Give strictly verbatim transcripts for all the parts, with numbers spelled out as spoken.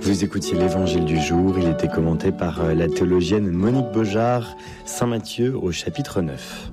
Vous écoutiez l'Évangile du jour, il était commenté par la théologienne Monique Beaujard, Saint Matthieu au chapitre neuf.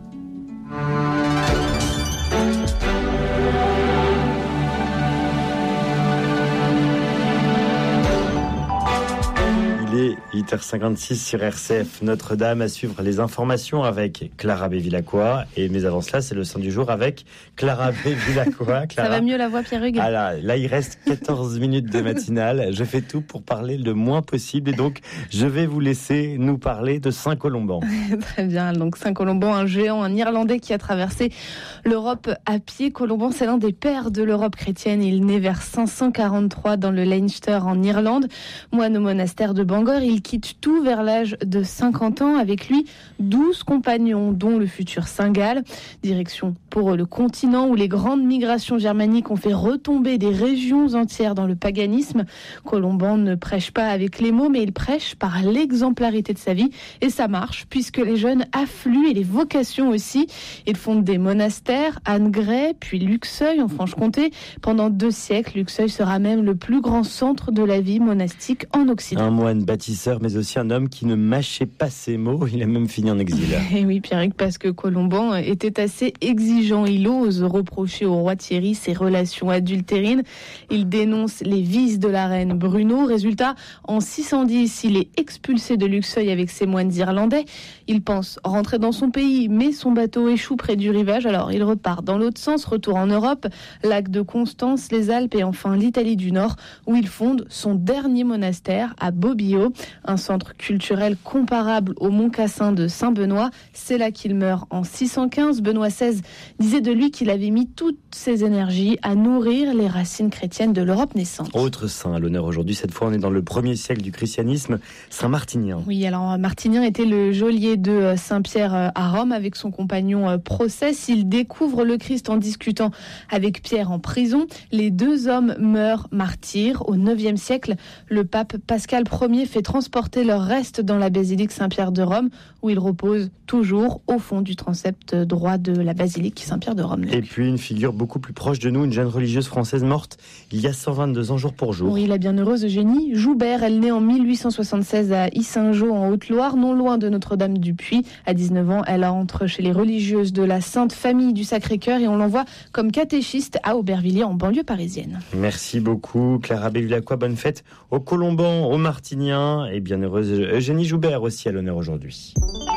huit heures cinquante-six sur R C F Notre-Dame, à suivre les informations avec Clara Bévilacqua. Et mais avant cela, c'est le Saint du jour avec Clara Bévilacqua. Ça va mieux la voix, Pierre-Hugues? Ah là, là, il reste quatorze minutes de matinale. Je fais tout pour parler le moins possible. Et donc, je vais vous laisser nous parler de Saint-Colomban. Très bien. Donc, Saint-Colomban, un géant, un Irlandais qui a traversé l'Europe à pied. Colomban, c'est l'un des pères de l'Europe chrétienne. Il naît vers cinq cent quarante-trois dans le Leinster en Irlande. Moine au monastère de Bangor, il quitte tout vers l'âge de cinquante ans. Avec lui, douze compagnons, dont le futur Saint Gall. Direction pour le continent où les grandes migrations germaniques ont fait retomber des régions entières dans le paganisme. Colomban ne prêche pas avec les mots, mais il prêche par l'exemplarité de sa vie. Et ça marche, puisque les jeunes affluent et les vocations aussi. Il fonde des monastères, Annegray, puis Luxeuil en Franche-Comté. Pendant deux siècles, Luxeuil sera même le plus grand centre de la vie monastique en Occident. Un moine bâtisseur, mais aussi un homme qui ne mâchait pas ses mots. Il a même fini en exil. Et oui, Pierre-Hugues, parce que Colomban était assez exigeant. Il ose reprocher au roi Thierry ses relations adultérines. Il dénonce les vices de la reine Bruno. Résultat, en six cent dix, il est expulsé de Luxeuil avec ses moines irlandais. Il pense rentrer dans son pays, mais son bateau échoue près du rivage. Alors, il repart dans l'autre sens, retour en Europe, lac de Constance, les Alpes et enfin l'Italie du Nord, où il fonde son dernier monastère à Bobbio, un centre culturel comparable au Mont Cassin de Saint-Benoît. C'est là qu'il meurt en six cent quinze. Benoît seize disait de lui qu'il avait mis toutes ses énergies à nourrir les racines chrétiennes de l'Europe naissante. Autre saint à l'honneur aujourd'hui, cette fois on est dans le premier siècle du christianisme, Saint Martinien. Oui, alors Martinien était le geôlier de Saint-Pierre à Rome avec son compagnon Procès. Il découvre le Christ en discutant avec Pierre en prison. Les deux hommes meurent martyrs. Au neuvième siècle, le pape Pascal Ier fait transporter leurs restes dans la basilique Saint-Pierre de Rome, où ils reposent toujours au fond du transept droit de la basilique Saint-Pierre de Rome. Et puis une figure beaucoup plus proche de nous, une jeune religieuse française morte il y a cent vingt-deux ans jour pour jour. Oui, la bienheureuse Eugénie Joubert, elle naît en mille huit cent soixante-seize à Yssingeaux en Haute-Loire, non loin de Notre-Dame-du-Puy. À dix-neuf ans, elle entre chez les religieuses de la Sainte Famille du Sacré-Cœur et on l'envoie comme catéchiste à Aubervilliers en banlieue parisienne. Merci beaucoup Clara Bévilacqua, bonne fête au Colomban, au Martinien et bienheureuse Eugénie Joubert aussi à l'honneur aujourd'hui.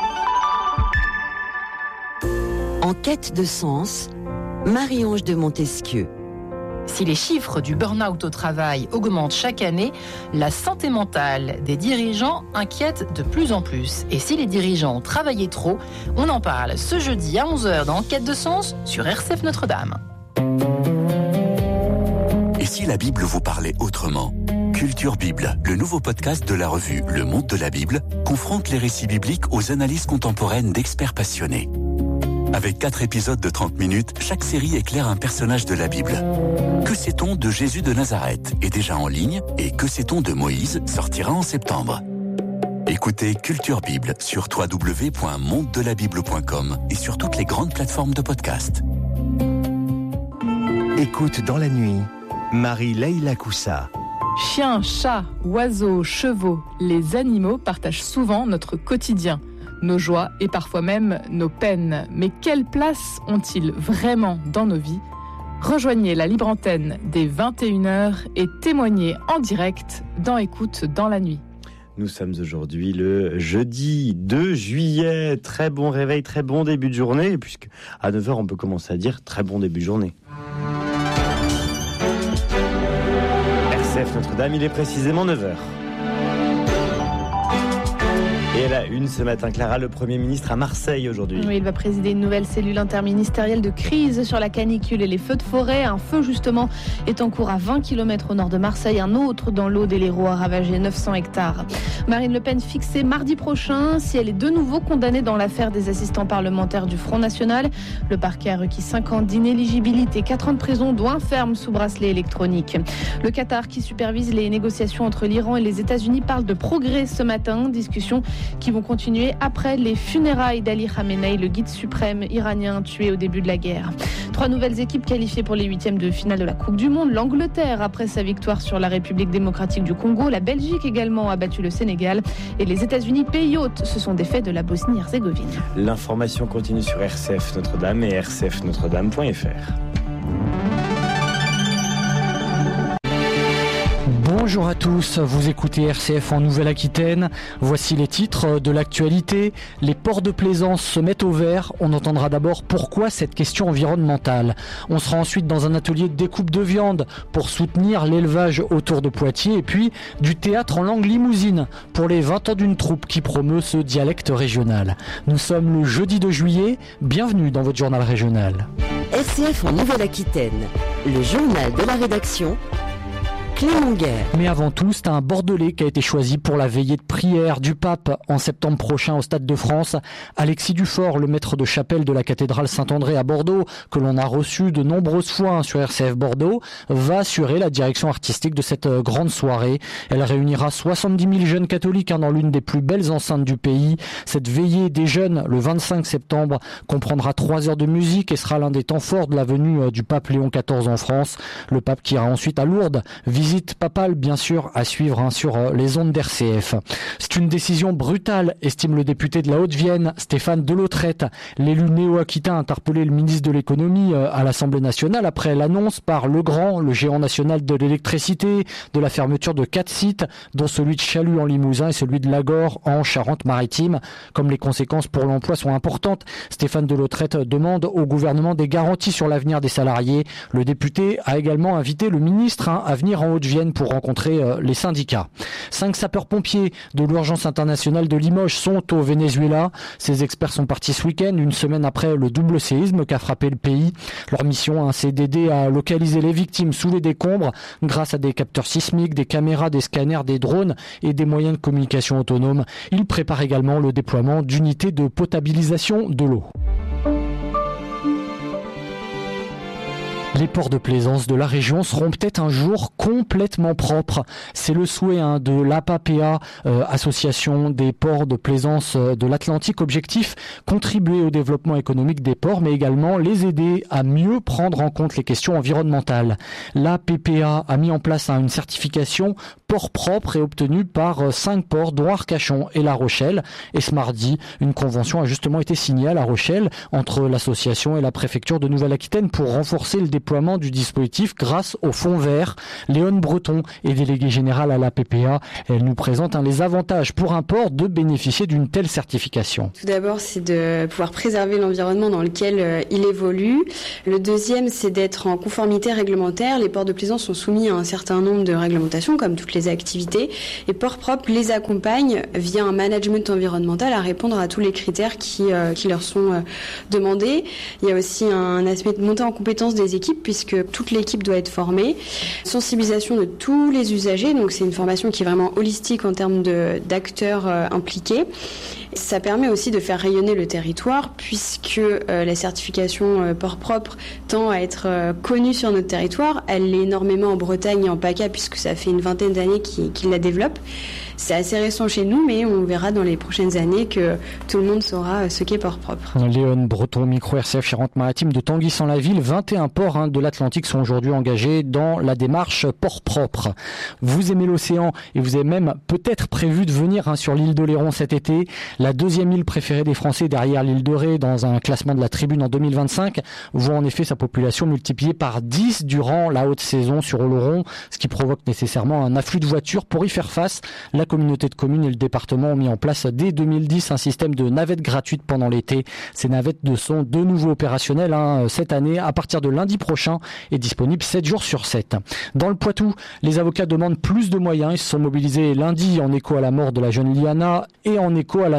En quête de sens, Marie-Ange de Montesquieu. Si les chiffres du burn-out au travail augmentent chaque année, la santé mentale des dirigeants inquiète de plus en plus. Et si les dirigeants travaillaient trop, on en parle ce jeudi à onze heures dans Enquête de sens sur R C F Notre-Dame. Et si la Bible vous parlait autrement ? Culture Bible, le nouveau podcast de la revue Le Monde de la Bible, confronte les récits bibliques aux analyses contemporaines d'experts passionnés. Avec quatre épisodes de trente minutes, chaque série éclaire un personnage de la Bible. Que sait-on de Jésus de Nazareth est déjà en ligne et Que sait-on de Moïse sortira en septembre. Écoutez Culture Bible sur w w w point monde de la bible point com et sur toutes les grandes plateformes de podcast. Écoute dans la nuit, Marie-Leila Coussa. Chiens, chats, oiseaux, chevaux, les animaux partagent souvent notre quotidien, nos joies et parfois même nos peines. Mais quelle place ont-ils vraiment dans nos vies ? Rejoignez la libre antenne dès vingt et une heures et témoignez en direct dans Écoute dans la nuit. Nous sommes aujourd'hui le jeudi deux juillet. Très bon réveil, très bon début de journée, puisque à neuf heures on peut commencer à dire très bon début de journée. R C F Notre-Dame, il est précisément neuf heures. Et à la une ce matin, Clara, le Premier ministre à Marseille aujourd'hui. Oui, il va présider une nouvelle cellule interministérielle de crise sur la canicule et les feux de forêt. Un feu, justement, est en cours à vingt kilomètres au nord de Marseille. Un autre dans l'Aude et l'Hérault a ravagé neuf cents hectares. Marine Le Pen fixée mardi prochain si elle est de nouveau condamnée dans l'affaire des assistants parlementaires du Front National. Le parquet a requis cinq ans d'inéligibilité, quatre ans de prison, dont un ferme sous bracelet électronique. Le Qatar, qui supervise les négociations entre l'Iran et les États-Unis, parle de progrès ce matin. Discussion qui vont continuer après les funérailles d'Ali Khamenei, le guide suprême iranien tué au début de la guerre. Trois nouvelles équipes qualifiées pour les huitièmes de finale de la Coupe du Monde. L'Angleterre après sa victoire sur la République démocratique du Congo. La Belgique également a battu le Sénégal. Et les États-Unis, pays hôtes, se sont défaits de la Bosnie-Herzégovine. L'information continue sur R C F Notre-Dame et r c f notre dame point f r. Bonjour à tous, vous écoutez R C F en Nouvelle-Aquitaine. Voici les titres de l'actualité. Les ports de plaisance se mettent au vert. On entendra d'abord pourquoi cette question environnementale. On sera ensuite dans un atelier de découpe de viande pour soutenir l'élevage autour de Poitiers. Et puis du théâtre en langue limousine pour les vingt ans d'une troupe qui promeut ce dialecte régional. Nous sommes le jeudi de juillet. Bienvenue dans votre journal régional. R C F en Nouvelle-Aquitaine, le journal de la rédaction. Clément Guerre. Mais avant tout, c'est un Bordelais qui a été choisi pour la veillée de prière du pape en septembre prochain au Stade de France. Alexis Dufort, le maître de chapelle de la cathédrale Saint-André à Bordeaux, que l'on a reçu de nombreuses fois sur R C F Bordeaux, va assurer la direction artistique de cette grande soirée. Elle réunira soixante-dix mille jeunes catholiques dans l'une des plus belles enceintes du pays. Cette veillée des jeunes, le vingt-cinq septembre, comprendra trois heures de musique et sera l'un des temps forts de la venue du pape Léon quatorze en France. Le pape qui ira ensuite à Lourdes, visite papale bien sûr à suivre hein, sur les ondes d'R C F. C'est une décision brutale, estime le député de la Haute-Vienne, Stéphane Delautrette. L'élu néo-aquitain a interpellé le ministre de l'économie à l'Assemblée nationale après l'annonce par Legrand, le géant national de l'électricité, de la fermeture de quatre sites, dont celui de Chalut en Limousin et celui de Lagor en Charente-Maritime. Comme les conséquences pour l'emploi sont importantes, Stéphane Delautrette demande au gouvernement des garanties sur l'avenir des salariés. Le député a également invité le ministre hein, à venir en Haute-Vienne pour rencontrer euh, les syndicats. Cinq sapeurs-pompiers de l'urgence internationale de Limoges sont au Venezuela. Ces experts sont partis ce week-end, une semaine après le double séisme qui a frappé le pays. Leur mission, hein, c'est d'aider à localiser les victimes sous les décombres grâce à des capteurs sismiques, des caméras, des scanners, des drones et des moyens de communication autonomes. Ils préparent également le déploiement d'unités de potabilisation de l'eau. Les ports de plaisance de la région seront peut-être un jour complètement propres. C'est le souhait hein, de l'A P A P A, euh, association des ports de plaisance de l'Atlantique. Objectif, contribuer au développement économique des ports, mais également les aider à mieux prendre en compte les questions environnementales. L'A P P A a mis en place hein, une certification port propre et obtenue par euh, cinq ports, dont Arcachon et La Rochelle. Et ce mardi, une convention a justement été signée à La Rochelle entre l'association et la préfecture de Nouvelle-Aquitaine pour renforcer le déploiement du dispositif grâce au fonds vert. Léone Breton est déléguée générale à l'A P P A. Elle nous présente hein, les avantages pour un port de bénéficier d'une telle certification. Tout d'abord, c'est de pouvoir préserver l'environnement dans lequel euh, il évolue. Le deuxième, c'est d'être en conformité réglementaire. Les ports de plaisance sont soumis à un certain nombre de réglementations, comme toutes les activités. Et Port Propre les accompagne via un management environnemental à répondre à tous les critères qui, euh, qui leur sont euh, demandés. Il y a aussi un aspect de montée en compétence des équipes, puisque toute l'équipe doit être formée. Sensibilisation de tous les usagers, donc c'est une formation qui est vraiment holistique en termes de, d'acteurs euh, impliqués. Ça permet aussi de faire rayonner le territoire, puisque euh, la certification euh, port propre tend à être euh, connue sur notre territoire. Elle l'est énormément en Bretagne et en PACA, puisque ça fait une vingtaine d'années qu'ils, qu'ils la développent. C'est assez récent chez nous, mais on verra dans les prochaines années que tout le monde saura ce qu'est port propre. Léone Breton, micro R C F Charente-Maritime de Tanguy-sans-la-Ville. vingt et un ports hein, de l'Atlantique sont aujourd'hui engagés dans la démarche port propre. Vous aimez l'océan et vous avez même peut-être prévu de venir hein, sur l'île d'Oléron cet été. La deuxième île préférée des Français derrière l'île de Ré dans un classement de la Tribune en deux mille vingt-cinq voit en effet sa population multipliée par dix durant la haute saison sur Oloron, ce qui provoque nécessairement un afflux de voitures. Pour y faire face, la communauté de communes et le département ont mis en place dès deux mille dix un système de navettes gratuites pendant l'été. Ces navettes sont de nouveau opérationnelles hein, cette année à partir de lundi prochain et disponibles sept jours sur sept. Dans le Poitou, les avocats demandent plus de moyens. Ils se sont mobilisés lundi en écho à la mort de la jeune Liana et en écho à l'annonce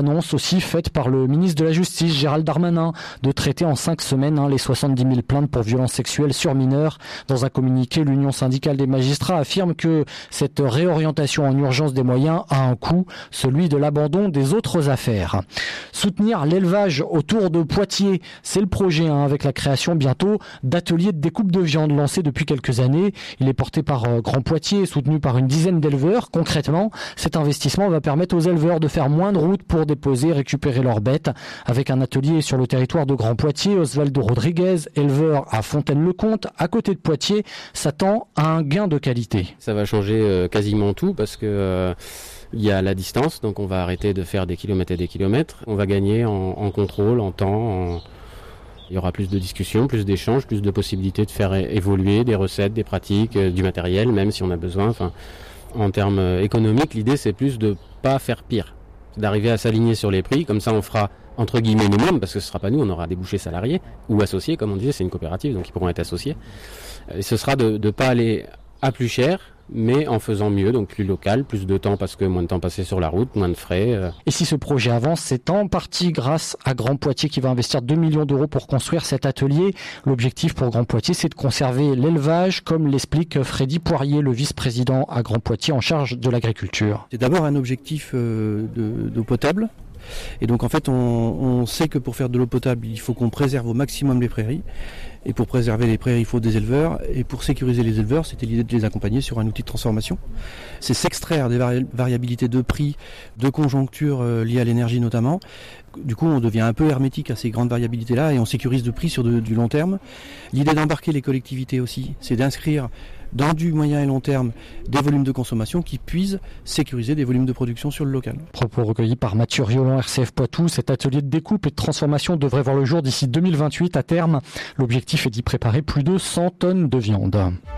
annonce aussi faite par le ministre de la Justice, Gérald Darmanin, de traiter en cinq semaines hein, les soixante-dix mille plaintes pour violences sexuelles sur mineurs. Dans un communiqué, l'Union syndicale des magistrats affirme que cette réorientation en urgence des moyens a un coût, celui de l'abandon des autres affaires. Soutenir l'élevage autour de Poitiers, c'est le projet hein, avec la création bientôt d'ateliers de découpe de viande lancés depuis quelques années. Il est porté par euh, Grand Poitiers, soutenu par une dizaine d'éleveurs. Concrètement, cet investissement va permettre aux éleveurs de faire moins de route pour déposer et récupérer leurs bêtes. Avec un atelier sur le territoire de Grand Poitiers, Osvaldo Rodriguez, éleveur à Fontaine-le-Comte, à côté de Poitiers, s'attend à un gain de qualité. Ça va changer euh, quasiment tout parce que euh, il y a la distance, donc on va arrêter de faire des kilomètres et des kilomètres. On va gagner en, en contrôle, en temps. En... Il y aura plus de discussions, plus d'échanges, plus de possibilités de faire évoluer des recettes, des pratiques, euh, du matériel, même si on a besoin. Enfin, en termes économiques, l'idée c'est plus de pas faire pire, c'est d'arriver à s'aligner sur les prix. Comme ça, on fera entre guillemets nous-mêmes, parce que ce sera pas nous, on aura des bouchers salariés ou associés, comme on disait, c'est une coopérative, donc ils pourront être associés. Et ce sera de ne pas aller à plus cher, mais en faisant mieux, donc plus local, plus de temps parce que moins de temps passé sur la route, moins de frais. Euh. Et si ce projet avance, c'est en partie grâce à Grand Poitiers qui va investir deux millions d'euros pour construire cet atelier. L'objectif pour Grand Poitiers, c'est de conserver l'élevage, comme l'explique Freddy Poirier, le vice-président à Grand Poitiers en charge de l'agriculture. C'est d'abord un objectif euh, de, d'eau potable. Et donc en fait on, on sait que pour faire de l'eau potable il faut qu'on préserve au maximum les prairies, et pour préserver les prairies il faut des éleveurs, et pour sécuriser les éleveurs c'était l'idée de les accompagner sur un outil de transformation. C'est s'extraire des vari- variabilités de prix, de conjoncture euh, liées à l'énergie notamment. Du coup on devient un peu hermétique à ces grandes variabilités là et on sécurise le prix sur de, du long terme. L'idée d'embarquer les collectivités aussi, c'est d'inscrire dans du moyen et long terme des volumes de consommation qui puissent sécuriser des volumes de production sur le local. Propos recueillis par Mathieu Riolan, R C F Poitou. Cet atelier de découpe et de transformation devrait voir le jour d'ici deux mille vingt-huit à terme. L'objectif est d'y préparer plus de cent tonnes de viande.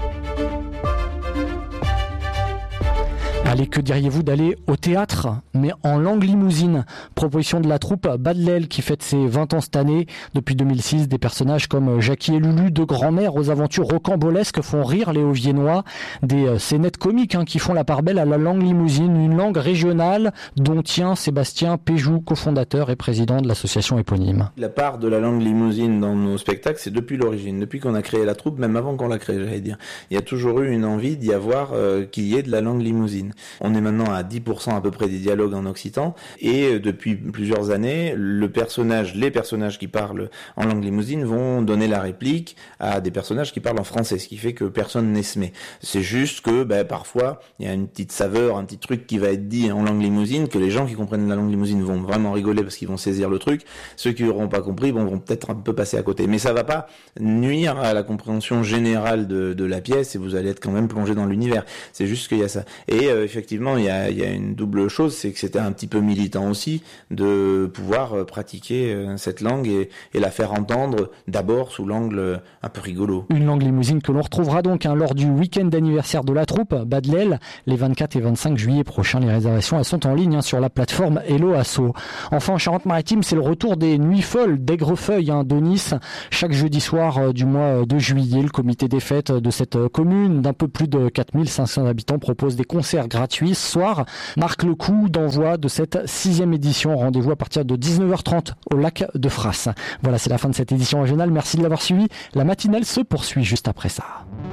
Allez, que diriez-vous d'aller au théâtre, mais en langue limousine? Proposition de la troupe Badlel qui fête ses vingt ans cette année. Depuis deux mille six, des personnages comme Jackie et Lulu, deux grands-mères aux aventures rocambolesques, font rire les Hauts-Viennois. Des scénettes comiques hein, qui font la part belle à la langue limousine, une langue régionale dont tient Sébastien Péjou, cofondateur et président de l'association éponyme. La part de la langue limousine dans nos spectacles, c'est depuis l'origine, depuis qu'on a créé la troupe, même avant qu'on la crée, j'allais dire. Il y a toujours eu une envie d'y avoir, euh, qu'il y ait de la langue limousine. On est maintenant à dix pour cent à peu près des dialogues en occitan, et depuis plusieurs années, le personnage, les personnages qui parlent en langue limousine vont donner la réplique à des personnages qui parlent en français, ce qui fait que personne n'esmait. C'est juste que ben, parfois, il y a une petite saveur, un petit truc qui va être dit en langue limousine, que les gens qui comprennent la langue limousine vont vraiment rigoler parce qu'ils vont saisir le truc. Ceux qui n'auront pas compris bon, vont peut-être un peu passer à côté. Mais ça va pas nuire à la compréhension générale de, de la pièce, et vous allez être quand même plongé dans l'univers. C'est juste qu'il y a ça. Et euh, effectivement, il y a, il y a une double chose, c'est que c'était un petit peu militant aussi de pouvoir pratiquer cette langue et, et la faire entendre d'abord sous l'angle un peu rigolo. Une langue limousine que l'on retrouvera donc hein, lors du week-end d'anniversaire de la troupe Badlel, les vingt-quatre et vingt-cinq juillet prochains. Les réservations elles sont en ligne hein, sur la plateforme Hello Asso. Enfin en Charente-Maritime, c'est le retour des Nuits Folles d'Aigrefeuille hein, de Nice. Chaque jeudi soir euh, du mois de juillet, le comité des fêtes de cette euh, commune d'un peu plus de quatre mille cinq cents habitants propose des concerts gratuits. Ce soir marque le coup d'envoi de cette sixième édition. Rendez-vous à partir de dix-neuf heures trente au lac de Frasse. Voilà, c'est la fin de cette édition régionale. Merci de l'avoir suivi. La matinale se poursuit juste après ça.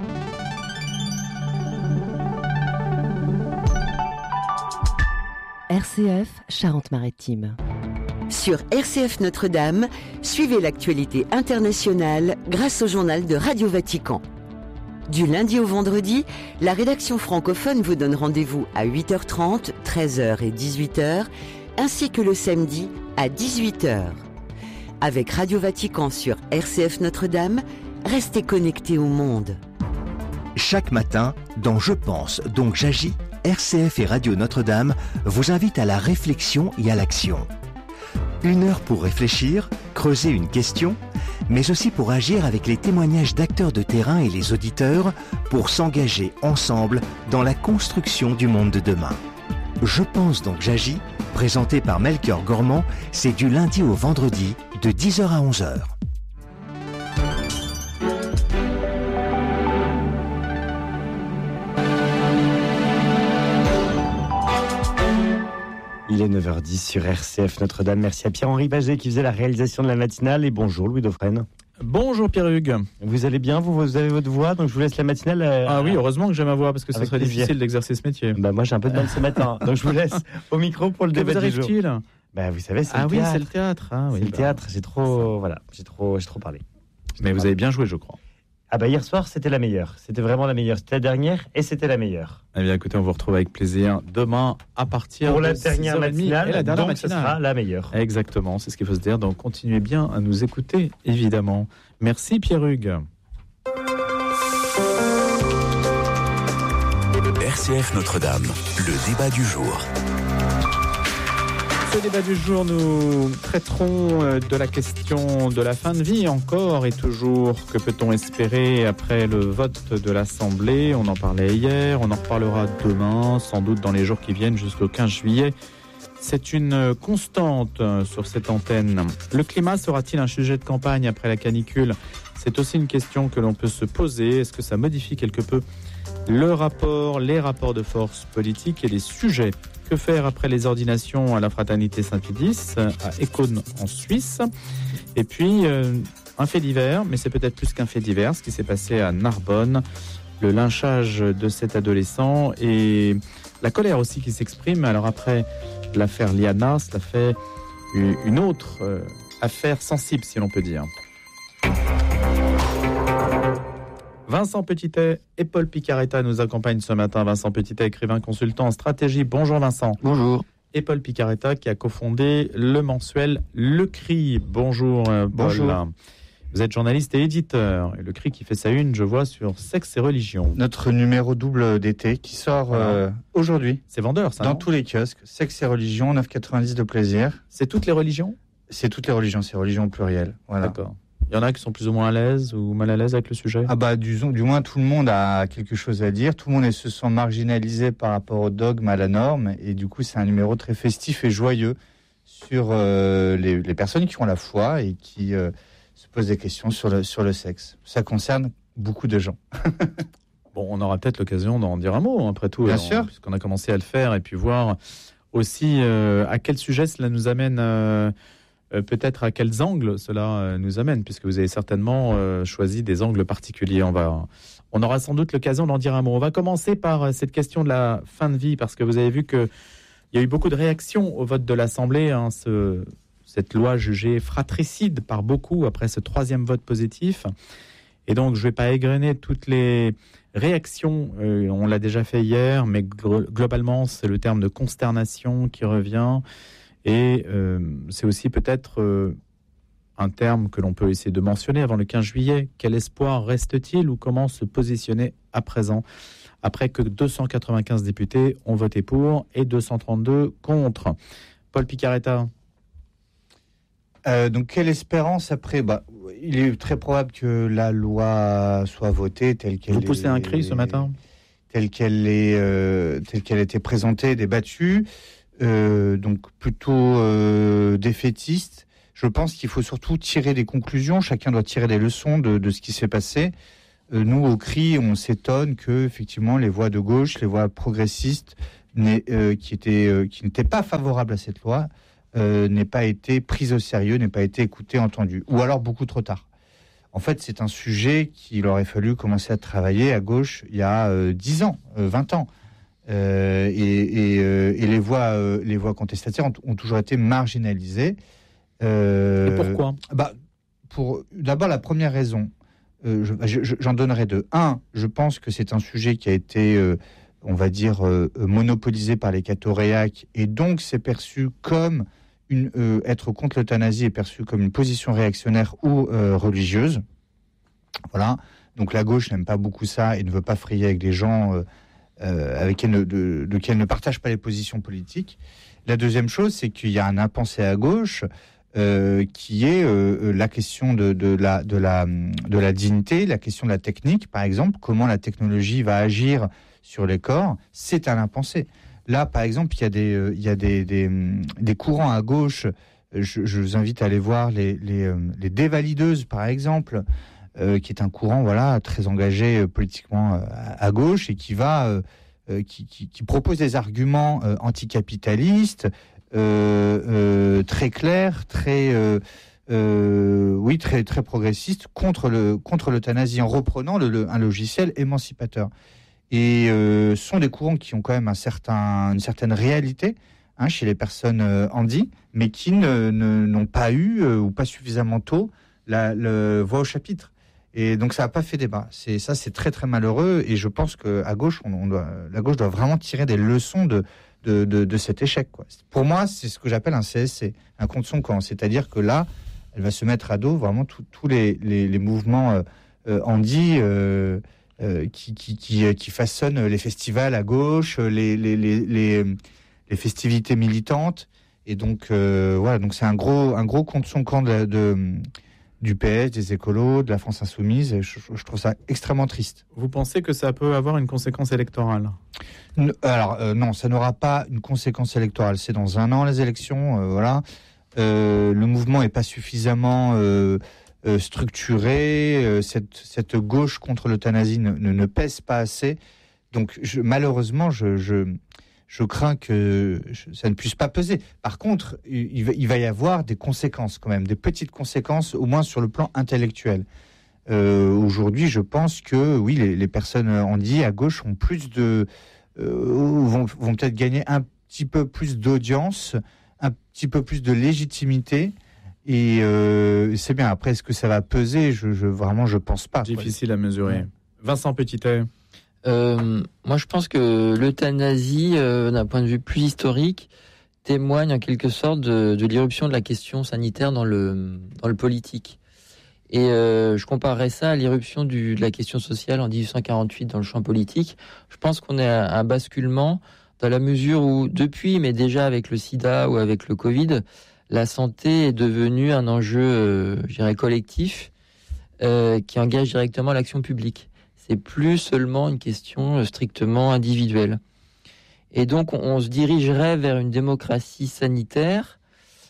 R C F Charente-Maritime. Sur R C F Notre-Dame, suivez l'actualité internationale grâce au journal de Radio Vatican. Du lundi au vendredi, la rédaction francophone vous donne rendez-vous à huit heures trente, treize heures et dix-huit heures, ainsi que le samedi à dix-huit heures. Avec Radio Vatican sur R C F Notre-Dame, restez connectés au monde. Chaque matin, dans Je pense, donc j'agis, R C F et Radio Notre-Dame vous invitent à la réflexion et à l'action. Une heure pour réfléchir, creuser une question, mais aussi pour agir avec les témoignages d'acteurs de terrain et les auditeurs pour s'engager ensemble dans la construction du monde de demain. Je pense donc j'agis, présenté par Melchior Gormand, c'est du lundi au vendredi de dix heures à onze heures. Il Il est neuf heures dix sur R C F Notre-Dame. Merci à Pierre-Henri Baget qui faisait la réalisation de la matinale. Et bonjour Louis Dauphren. Bonjour Pierre-Hugues. Vous allez bien, vous, vous avez votre voix, donc je vous laisse la matinale. Euh, ah oui, heureusement que j'ai ma voix, parce que ce serait plaisir. difficile d'exercer ce métier. Bah moi j'ai un peu de mal ce matin, donc je vous laisse au micro pour le que débat vous du jour. arrive-t-il Bah vous savez, c'est ah le oui, théâtre. c'est le théâtre. Ah, oui, c'est bah, le théâtre, j'ai trop, voilà, j'ai trop, j'ai trop parlé. J'ai Mais trop vous parlé. avez bien joué, je crois. Ah bah hier soir, c'était la meilleure. C'était vraiment la meilleure. C'était la dernière et c'était la meilleure. Eh bien écoutez, on vous retrouve avec plaisir demain à partir pour de la dernière six heures trente matinale, et la dernière donc matinale. ce sera la meilleure. Exactement, c'est ce qu'il faut se dire. Donc continuez bien à nous écouter, évidemment. Merci Pierre-Hugues. R C F Notre-Dame, le débat du jour. Ce débat du jour, nous traiterons de la question de la fin de vie encore et toujours. Que peut-on espérer après le vote de l'Assemblée ? On en parlait hier, on en reparlera demain, sans doute dans les jours qui viennent jusqu'au quinze juillet. C'est une constante sur cette antenne. Le climat sera-t-il un sujet de campagne après la canicule ? C'est aussi une question que l'on peut se poser. Est-ce que ça modifie quelque peu le rapport, les rapports de force politiques et les sujets ? Que faire après les ordinations à la Fraternité Saint-Pédis, à Écône en Suisse ? Et puis, euh, un fait divers, mais c'est peut-être plus qu'un fait divers, ce qui s'est passé à Narbonne, le lynchage de cet adolescent et la colère aussi qui s'exprime. Alors après l'affaire Liana, cela fait une autre euh, affaire sensible, si l'on peut dire. Vincent Petitet et Paul Picaretta nous accompagnent ce matin. Vincent Petitet, écrivain consultant en stratégie. Bonjour Vincent. Bonjour. Et Paul Picaretta qui a cofondé le mensuel Le Cri. Bonjour Paul. Bonjour. Vous êtes journaliste et éditeur. Et Le Cri qui fait sa une, je vois, sur sexe et religion. Notre numéro double d'été qui sort voilà. euh, aujourd'hui. C'est vendeur ça, dans non ? tous les kiosques. Sexe et religion, neuf euros quatre-vingt-dix de plaisir. C'est toutes les religions ? C'est toutes les religions, c'est religion au pluriel. Voilà. D'accord. Il y en a qui sont plus ou moins à l'aise ou mal à l'aise avec le sujet ? Ah bah du, du moins tout le monde a quelque chose à dire, tout le monde se sent marginalisé par rapport au dogme, à la norme, et du coup c'est un numéro très festif et joyeux sur euh, les, les personnes qui ont la foi et qui euh, se posent des questions sur le, sur le sexe. Ça concerne beaucoup de gens. Bon, on aura peut-être l'occasion d'en dire un mot, après tout. Bien alors, sûr. Puisqu'on a commencé à le faire, et puis voir aussi euh, à quel sujet cela nous amène... Euh, Euh, peut-être à quels angles cela euh, nous amène, puisque vous avez certainement euh, choisi des angles particuliers. On va, on aura sans doute l'occasion d'en dire un mot. On va commencer par euh, cette question de la fin de vie, parce que vous avez vu qu'il y a eu beaucoup de réactions au vote de l'Assemblée, hein, ce, cette loi jugée fratricide par beaucoup après ce troisième vote positif. Et donc, je ne vais pas égrener toutes les réactions, euh, on l'a déjà fait hier, mais gl- globalement, c'est le terme de consternation qui revient. Et euh, c'est aussi peut-être euh, un terme que l'on peut essayer de mentionner avant le quinze juillet. Quel espoir reste-t-il ou comment se positionner à présent, après que deux cent quatre-vingt-quinze députés ont voté pour et deux cent trente-deux contre ? Paul Picaretta. Euh, donc quelle espérance après bah, il est très probable que la loi soit votée telle qu'elle Vous poussez est, un cri ce matin ? Telle qu'elle est, euh, telle qu'elle a été présentée, débattue. Euh, donc plutôt euh, défaitiste. Je pense qu'il faut surtout tirer des conclusions. Chacun doit tirer des leçons de, de ce qui s'est passé. Euh, nous, au CRI, on s'étonne que effectivement les voix de gauche, les voix progressistes, euh, qui étaient euh, qui n'étaient pas favorables à cette loi, euh, n'aient pas été prises au sérieux, n'aient pas été écoutées, entendues, ou alors beaucoup trop tard. En fait, c'est un sujet qu'il aurait fallu commencer à travailler à gauche il y a euh, dix ans, euh, vingt ans. Euh, et, et, euh, et les voix, euh, les voix contestataires ont, ont toujours été marginalisées. Euh, et pourquoi ? Bah, pour d'abord la première raison, euh, je, je, j'en donnerai deux. Un, je pense que c'est un sujet qui a été, euh, on va dire, euh, monopolisé par les cathoréaques, et donc c'est perçu comme une, euh, être contre l'euthanasie est perçu comme une position réactionnaire ou euh, religieuse. Voilà. Donc la gauche n'aime pas beaucoup ça et ne veut pas frayer avec des gens. Euh, Euh, avec elle, de, de qui elle ne partage pas les positions politiques. La deuxième chose, c'est qu'il y a un impensé à gauche euh, qui est euh, la question de, de, la, de, la, de la dignité, la question de la technique, par exemple, comment la technologie va agir sur les corps, c'est un impensé. Là, par exemple, il y a des, euh, il y a des, des, des courants à gauche, je, je vous invite à aller voir les, les, euh, les dévalideuses, par exemple, Euh, qui est un courant voilà très engagé euh, politiquement euh, à, à gauche et qui va euh, euh, qui, qui, qui propose des arguments euh, anticapitalistes euh, euh, très clair, très, euh, euh, oui, très, très progressiste contre le contre l'euthanasie en reprenant le, le, un logiciel émancipateur. Et euh, ce sont des courants qui ont quand même un certain, une certaine réalité hein, chez les personnes euh, handies, mais qui ne, ne, n'ont pas eu euh, ou pas suffisamment tôt la le, voix au chapitre. Et donc ça n'a pas fait débat. C'est ça, c'est très très malheureux. Et je pense que à gauche, on, on doit, la gauche doit vraiment tirer des leçons de de, de, de cet échec, quoi. Pour moi, c'est ce que j'appelle un C S C, un contre son camp. C'est-à-dire que là, elle va se mettre à dos vraiment tous les, les les mouvements euh, euh, handi euh, euh, qui, qui qui qui façonnent les festivals à gauche, les les les les, les festivités militantes. Et donc euh, voilà, donc c'est un gros un gros contre son camp de, de du P S, des écolos, de la France insoumise. Et je, je trouve ça extrêmement triste. Vous pensez que ça peut avoir une conséquence électorale ? Alors euh, non, ça n'aura pas une conséquence électorale. C'est dans un an les élections, euh, voilà. Euh, le mouvement est pas suffisamment euh, euh, structuré. Euh, cette, cette gauche contre l'euthanasie ne, ne, ne pèse pas assez. Donc je, malheureusement, je, je je crains que ça ne puisse pas peser. Par contre, il va, il va y avoir des conséquences quand même, des petites conséquences, au moins sur le plan intellectuel. Euh, aujourd'hui, je pense que oui, les, les personnes handies à gauche ont plus de, euh, vont, vont peut-être gagner un petit peu plus d'audience, un petit peu plus de légitimité. Et euh, c'est bien. Après, est-ce que ça va peser ? Je, je vraiment, je pense pas. Difficile quoi. À mesurer. Vincent Petitet. Euh, moi, je pense que l'euthanasie, euh, d'un point de vue plus historique, témoigne en quelque sorte de, de l'irruption de la question sanitaire dans le, dans le politique. Et euh, je comparerais ça à l'irruption du, de la question sociale en dix-huit cent quarante-huit dans le champ politique. Je pense qu'on est à un basculement dans la mesure où, depuis, mais déjà avec le sida ou avec le Covid, la santé est devenue un enjeu, euh, je dirais, collectif, euh, qui engage directement l'action publique. C'est plus seulement une question strictement individuelle. Et donc, on, on se dirigerait vers une démocratie sanitaire.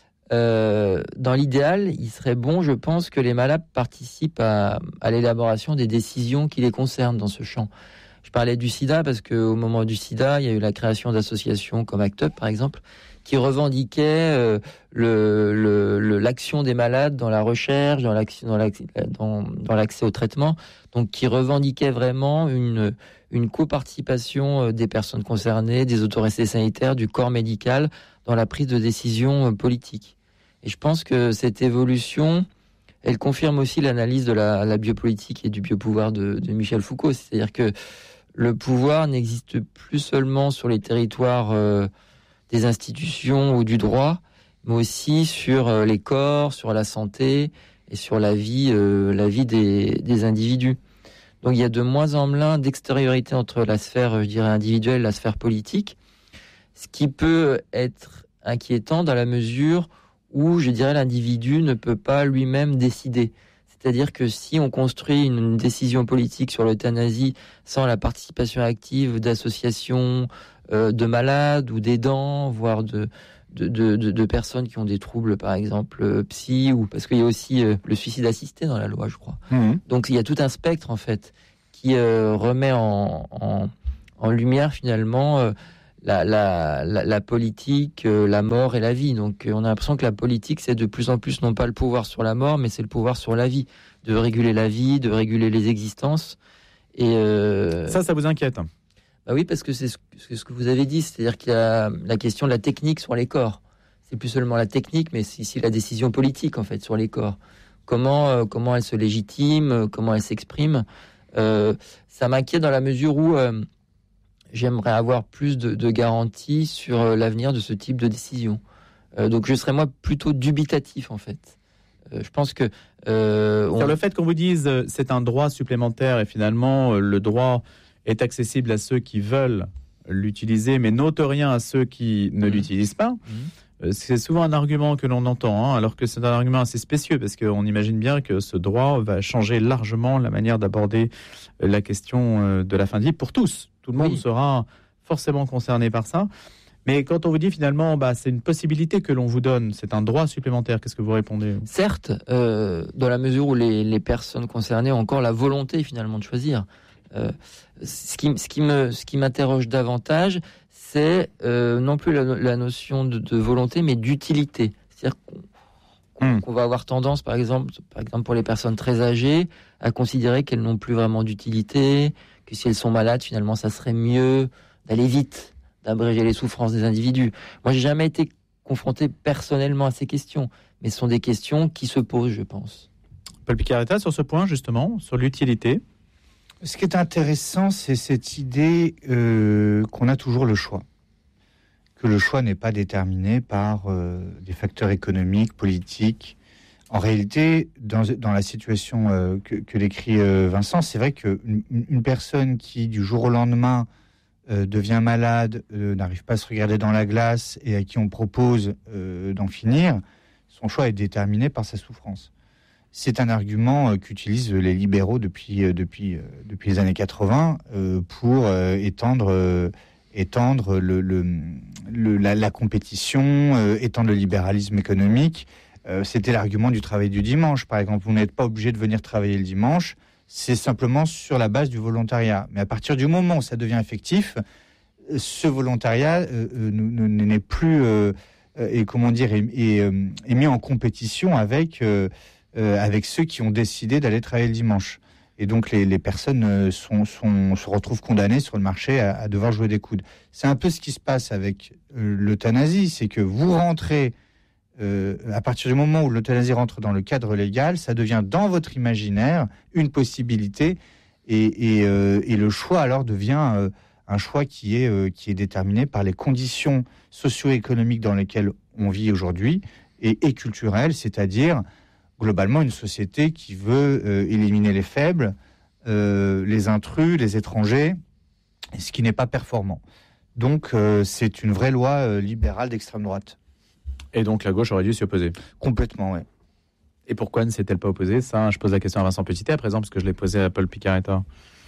Euh, dans l'idéal, il serait bon, je pense, que les malades participent à, à l'élaboration des décisions qui les concernent dans ce champ. Je parlais du sida parce qu'au moment du sida, il y a eu la création d'associations comme ACT UP, par exemple, qui revendiquaient euh, le, le, le, l'action des malades dans la recherche, dans l'accès, dans l'accès, dans, dans l'accès au traitement, donc qui revendiquaient vraiment une, une coparticipation des personnes concernées, des autorités sanitaires, du corps médical dans la prise de décision politique. Et je pense que cette évolution, elle confirme aussi l'analyse de la, la biopolitique et du biopouvoir de, de Michel Foucault. C'est-à-dire que le pouvoir n'existe plus seulement sur les territoires euh, des institutions ou du droit, mais aussi sur euh, les corps, sur la santé et sur la vie, euh, la vie des, des individus. Donc il y a de moins en moins d'extériorité entre la sphère, je dirais, individuelle et la sphère politique, ce qui peut être inquiétant dans la mesure où, je dirais, l'individu ne peut pas lui-même décider. C'est-à-dire que si on construit une décision politique sur l'euthanasie sans la participation active d'associations euh, de malades ou d'aidants, voire de, de, de, de, de personnes qui ont des troubles, par exemple, euh, psy, ou parce qu'il y a aussi euh, le suicide assisté dans la loi, je crois. Mmh. Donc il y a tout un spectre, en fait, qui euh, remet en, en, en lumière, finalement, euh, La, la, la, la politique, euh, la mort et la vie. Donc euh, on a l'impression que la politique, c'est de plus en plus non pas le pouvoir sur la mort, mais c'est le pouvoir sur la vie, de réguler la vie, de réguler les existences. Et euh... ça, ça vous inquiète ? Bah oui, parce que c'est ce, c'est ce que vous avez dit, c'est-à-dire qu'il y a la question de la technique sur les corps. C'est plus seulement la technique, mais c'est ici la décision politique, en fait, sur les corps. Comment, euh, comment elle se légitime, comment elle s'exprime. Euh, ça m'inquiète dans la mesure où euh, j'aimerais avoir plus de, de garanties sur euh, l'avenir de ce type de décision. Euh, donc je serais moi plutôt dubitatif en fait. Euh, je pense que euh, on... le fait qu'on vous dise euh, c'est un droit supplémentaire et finalement euh, le droit est accessible à ceux qui veulent l'utiliser, mais n'ôte rien à ceux qui ne mmh. l'utilisent pas. Mmh. Euh, c'est souvent un argument que l'on entend, hein, alors que c'est un argument assez spécieux parce qu'on imagine bien que ce droit va changer largement la manière d'aborder la question euh, de la fin de vie pour tous. Tout le monde oui. sera forcément concerné par ça. Mais quand on vous dit finalement, bah, c'est une possibilité que l'on vous donne, c'est un droit supplémentaire, qu'est-ce que vous répondez ? Certes, euh, dans la mesure où les, les personnes concernées ont encore la volonté finalement de choisir. Euh, ce, qui, ce, qui me, ce qui m'interroge davantage, c'est euh, non plus la, la notion de, de volonté, mais d'utilité. C'est-à-dire qu'on, mmh. qu'on va avoir tendance, par exemple, par exemple, pour les personnes très âgées, à considérer qu'elles n'ont plus vraiment d'utilité, que si elles sont malades, finalement, ça serait mieux d'aller vite, d'abréger les souffrances des individus. Moi, j'ai jamais été confronté personnellement à ces questions, mais ce sont des questions qui se posent, je pense. Paul Picaretta, sur ce point, justement, sur l'utilité. Ce qui est intéressant, c'est cette idée euh, qu'on a toujours le choix. Que le choix n'est pas déterminé par euh, des facteurs économiques, politiques. En réalité, dans, dans la situation euh, que, que décrit euh, Vincent, c'est vrai qu'une une personne qui, du jour au lendemain, euh, devient malade, euh, n'arrive pas à se regarder dans la glace et à qui on propose euh, d'en finir, son choix est déterminé par sa souffrance. C'est un argument euh, qu'utilisent les libéraux depuis, euh, depuis, euh, depuis les années quatre-vingts euh, pour euh, étendre, euh, étendre le, le, le, la, la compétition, euh, étendre le libéralisme économique. Euh, c'était l'argument du travail du dimanche, par exemple. Vous n'êtes pas obligé de venir travailler le dimanche, c'est simplement sur la base du volontariat. Mais à partir du moment où ça devient effectif, ce volontariat euh, euh, n'est plus euh, et comment dire est, est, est mis en compétition avec euh, Euh, avec ceux qui ont décidé d'aller travailler le dimanche. Et donc les, les personnes euh, sont, sont, se retrouvent condamnées sur le marché à, à devoir jouer des coudes. C'est un peu ce qui se passe avec euh, l'euthanasie, c'est que vous rentrez, euh, à partir du moment où l'euthanasie rentre dans le cadre légal, ça devient dans votre imaginaire une possibilité, et, et, euh, et le choix alors devient euh, un choix qui est, euh, qui est déterminé par les conditions socio-économiques dans lesquelles on vit aujourd'hui, et, et culturelles, c'est-à-dire globalement une société qui veut euh, éliminer les faibles, euh, les intrus, les étrangers, ce qui n'est pas performant. Donc euh, c'est une vraie loi euh, libérale d'extrême droite. Et donc la gauche aurait dû s'y opposer. Complètement, oui. Et pourquoi ne s'est-elle pas opposée ? Ça, je pose la question à Vincent Petitet à présent, parce que je l'ai posée à Paul Picaretta.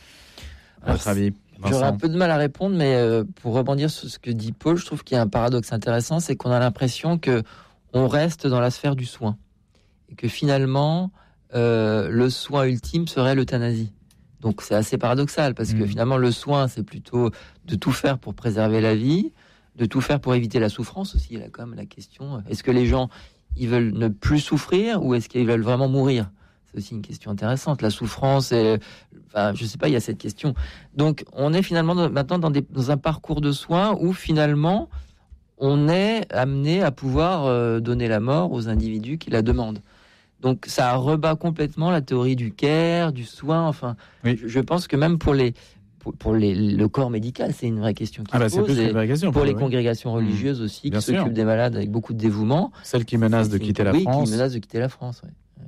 À votre avis, Vincent ? J'aurais un peu de mal à répondre, mais euh, pour rebondir sur ce que dit Paul, je trouve qu'il y a un paradoxe intéressant, c'est qu'on a l'impression que on reste dans la sphère du soin. Et que finalement, euh, le soin ultime serait l'euthanasie. Donc c'est assez paradoxal, parce que mmh. finalement, le soin, c'est plutôt de tout faire pour préserver la vie, de tout faire pour éviter la souffrance aussi. Il y a quand même la question, est-ce que les gens, ils veulent ne plus souffrir, ou est-ce qu'ils veulent vraiment mourir ? C'est aussi une question intéressante. La souffrance, et, enfin, je sais pas, il y a cette question. Donc on est finalement dans, maintenant dans, des, dans un parcours de soins où finalement, on est amené à pouvoir euh, donner la mort aux individus qui la demandent. Donc ça rebat complètement la théorie du care, du soin. Enfin, oui. je, je pense que même pour les pour, pour les, le corps médical, c'est une vraie question qui ah bah se pose. C'est plus une vraie question, pour, pour les oui. congrégations religieuses mmh. aussi, Bien qui sûr. s'occupent des malades avec beaucoup de dévouement. Celles qui menacent de quitter la oui, France. qui menacent de quitter la France. Oui.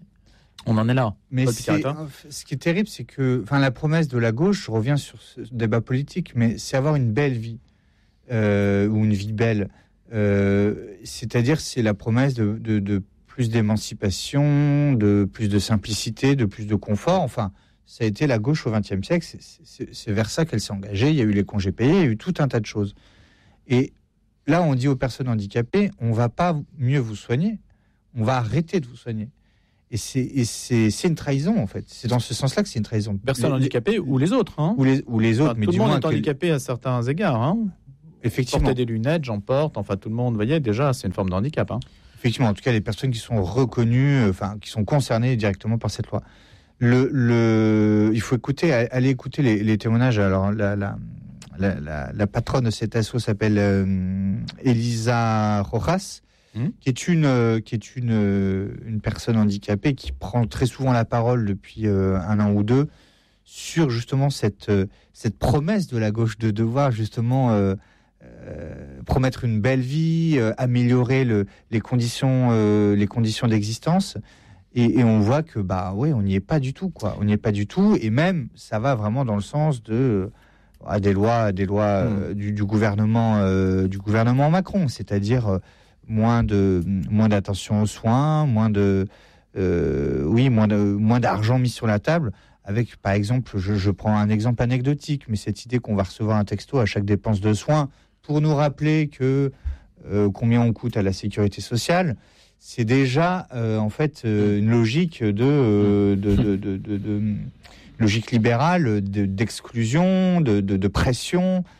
On en est là. Mais c'est, ce qui est terrible, c'est que, enfin, la promesse de la gauche, je reviens sur ce débat politique, mais c'est avoir une belle vie euh, ou une vie belle. Euh, c'est-à-dire, c'est la promesse de, de, de plus d'émancipation, de plus de simplicité, de plus de confort. Enfin, ça a été la gauche au vingtième siècle. C'est, c'est, c'est vers ça qu'elle s'est engagée. Il y a eu les congés payés, il y a eu tout un tas de choses. Et là, on dit aux personnes handicapées, on ne va pas mieux vous soigner, on va arrêter de vous soigner. Et c'est, et c'est, c'est une trahison, en fait. C'est dans ce sens-là que c'est une trahison. Personnes les, handicapées ou les autres. Hein. Ou, les, ou les autres. Enfin, mais tout du le monde moins est handicapé à certains égards. Hein. Effectivement. Porter des lunettes, j'en porte. Enfin, tout le monde, vous voyez, déjà, c'est une forme de handicap. Hein. Effectivement, en tout cas, les personnes qui sont reconnues, euh, enfin, qui sont concernées directement par cette loi. Le, le, il faut écouter, aller écouter les, les témoignages. Alors, la, la, la, la, la patronne de cet asso s'appelle euh, Elisa Rojas, mmh. qui est une, euh, qui est une, euh, une personne handicapée qui prend très souvent la parole depuis euh, un an ou deux sur justement cette, euh, cette promesse de la gauche de devoir justement euh, Euh, promettre une belle vie, euh, améliorer le, les conditions, euh, les conditions d'existence, et, et on voit que bah ouais, on n'y est pas du tout, quoi. On n'y est pas du tout, et même ça va vraiment dans le sens de euh, des lois, des lois euh, mmh. du, du gouvernement, euh, du gouvernement Macron, c'est-à-dire euh, moins de moins d'attention aux soins, moins de euh, oui, moins de moins d'argent mis sur la table. Avec, par exemple, je, je prends un exemple anecdotique, mais cette idée qu'on va recevoir un texto à chaque dépense de soins pour nous rappeler que euh, combien on coûte à la sécurité sociale, c'est déjà euh, en fait euh, une logique de, euh, de, de, de, de, de logique libérale, de, d'exclusion, de, de, de pression.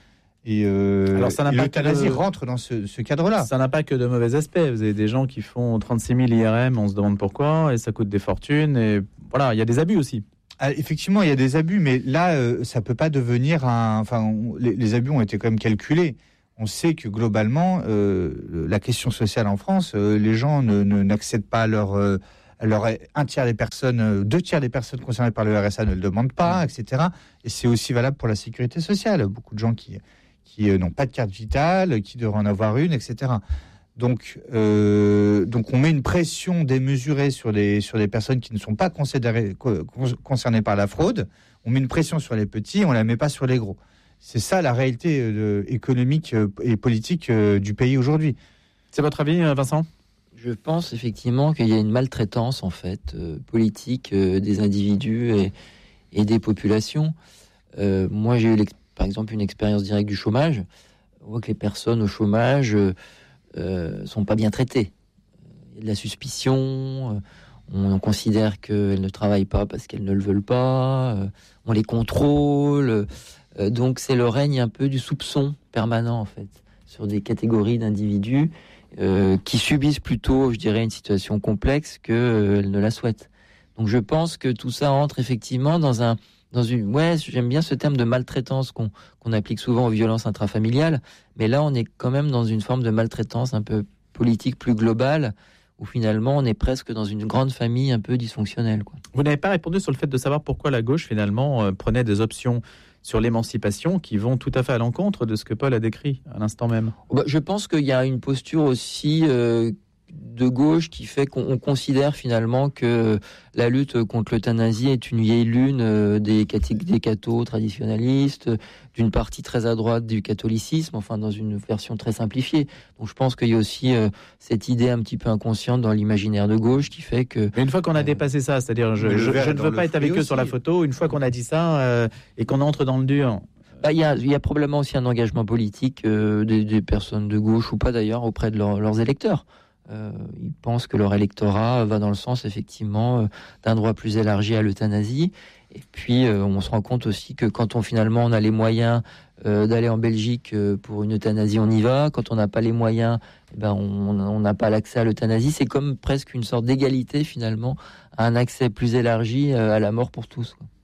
Et, euh, Alors, ça n'a et pas l'euthanasie que de... rentre dans ce, ce cadre-là. Ça n'a pas que de mauvais aspects. Vous avez des gens qui font trente-six mille I R M, on se demande pourquoi, et ça coûte des fortunes. Et voilà, il y a des abus aussi. Ah, effectivement, il y a des abus, mais là, euh, ça peut pas devenir un. Enfin, on, les, les abus ont été quand même calculés. On sait que globalement, euh, la question sociale en France, euh, les gens ne, ne, n'accèdent pas à leur, euh, à leur. Un tiers des personnes, euh, deux tiers des personnes concernées par le R S A ne le demandent pas, et cetera. Et c'est aussi valable pour la sécurité sociale. Beaucoup de gens qui, qui euh, n'ont pas de carte vitale, qui devraient en avoir une, et cetera. Donc, euh, donc on met une pression démesurée sur des, sur des personnes qui ne sont pas considérées, co- concernées par la fraude. On met une pression sur les petits, on ne la met pas sur les gros. C'est ça la réalité euh, économique euh, et politique euh, du pays aujourd'hui. C'est votre avis, Vincent ? Je pense effectivement qu'il y a une maltraitance en fait euh, politique euh, des individus et, et des populations. Euh, moi, j'ai eu par exemple une expérience directe du chômage. On voit que les personnes au chômage euh, Euh, sont pas bien traitées. Il y a de la suspicion, euh, on, on considère qu'elles ne travaillent pas parce qu'elles ne le veulent pas, euh, on les contrôle, euh, donc c'est le règne un peu du soupçon permanent en fait, sur des catégories d'individus euh, qui subissent plutôt, je dirais, une situation complexe qu'elles ne la souhaitent. Donc je pense que tout ça entre effectivement dans un Dans une, ouais, j'aime bien ce terme de maltraitance qu'on, qu'on applique souvent aux violences intrafamiliales, mais là on est quand même dans une forme de maltraitance un peu politique plus globale, où finalement on est presque dans une grande famille un peu dysfonctionnelle, quoi. Vous n'avez pas répondu sur le fait de savoir pourquoi la gauche finalement euh, prenait des options sur l'émancipation qui vont tout à fait à l'encontre de ce que Paul a décrit à l'instant même. Bah, je pense qu'il y a une posture aussi euh, de gauche qui fait qu'on on considère finalement que la lutte contre l'euthanasie est une vieille lune euh, des, des cathos traditionnalistes, d'une partie très à droite du catholicisme, enfin dans une version très simplifiée. Donc je pense qu'il y a aussi euh, cette idée un petit peu inconsciente dans l'imaginaire de gauche qui fait que... Mais une fois qu'on a euh, dépassé ça, c'est-à-dire je, je, je ne veux pas être avec eux sur la photo, une fois qu'on a dit ça euh, et qu'on entre dans le dur... Bah, il y a, il y a probablement aussi un engagement politique euh, des, des personnes de gauche ou pas d'ailleurs auprès de leur, leurs électeurs. Euh, ils pensent que leur électorat va dans le sens effectivement euh, d'un droit plus élargi à l'euthanasie. Et puis euh, on se rend compte aussi que quand on finalement on a les moyens euh, d'aller en Belgique euh, pour une euthanasie, on y va. Quand on n'a pas les moyens, eh ben on n'a pas l'accès à l'euthanasie. C'est comme presque une sorte d'égalité finalement à un accès plus élargi euh, à la mort pour tous, quoi.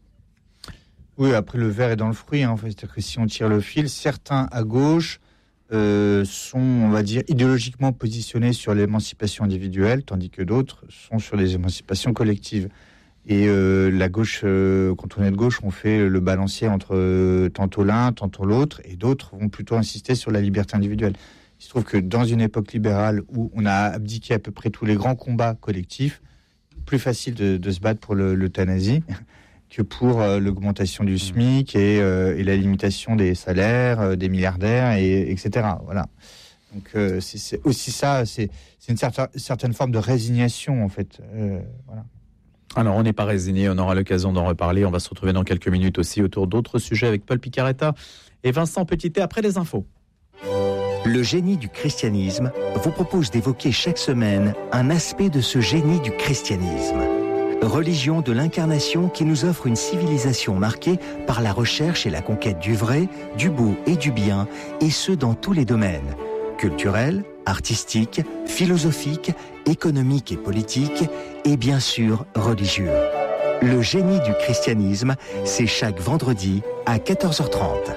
Oui, après le verre est dans le fruit, hein, en fait. C'est-à-dire que si on tire le fil, certains à gauche Euh, sont, on va dire, idéologiquement positionnés sur l'émancipation individuelle, tandis que d'autres sont sur les émancipations collectives. Et euh, la gauche, euh, quand on est de gauche, on fait le balancier entre euh, tantôt l'un, tantôt l'autre, et d'autres vont plutôt insister sur la liberté individuelle. Il se trouve que dans une époque libérale où on a abdiqué à peu près tous les grands combats collectifs, plus facile de, de se battre pour le, l'euthanasie que pour euh, l'augmentation du SMIC et, euh, et la limitation des salaires euh, des milliardaires, et, etc. Voilà. Donc euh, c'est, c'est aussi ça, c'est, c'est une certaine, certaine forme de résignation, en fait. Euh, voilà. Alors, on n'est pas résigné, on aura l'occasion d'en reparler. On va se retrouver dans quelques minutes aussi autour d'autres sujets avec Paul Picaretta et Vincent Petitet après les infos. Le génie du christianisme vous propose d'évoquer chaque semaine un aspect de ce génie du christianisme. Religion de l'incarnation qui nous offre une civilisation marquée par la recherche et la conquête du vrai, du beau et du bien, et ce dans tous les domaines, culturels, artistiques, philosophiques, économiques et politiques, et bien sûr religieux. Le génie du christianisme, c'est chaque vendredi à quatorze heures trente.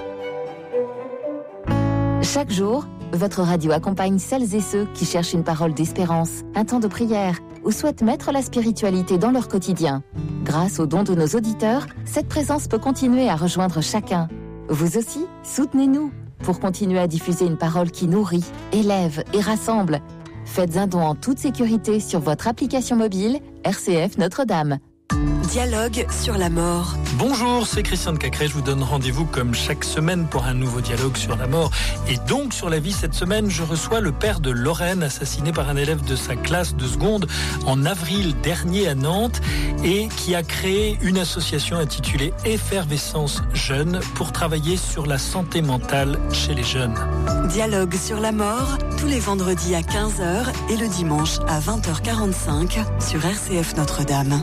Chaque jour, votre radio accompagne celles et ceux qui cherchent une parole d'espérance, un temps de prière, ou souhaitent mettre la spiritualité dans leur quotidien. Grâce aux dons de nos auditeurs, cette présence peut continuer à rejoindre chacun. Vous aussi, soutenez-nous pour continuer à diffuser une parole qui nourrit, élève et rassemble. Faites un don en toute sécurité sur votre application mobile R C F Notre-Dame. Dialogue sur la mort. Bonjour, c'est Christian de Cacré. Je vous donne rendez-vous comme chaque semaine pour un nouveau dialogue sur la mort et donc sur la vie. Cette semaine, je reçois le père de Lorraine, assassiné par un élève de sa classe de seconde en avril dernier à Nantes et qui a créé une association intitulée Effervescence Jeune pour travailler sur la santé mentale chez les jeunes. Dialogue sur la mort, tous les vendredis à quinze heures et le dimanche à vingt heures quarante-cinq sur R C F Notre-Dame.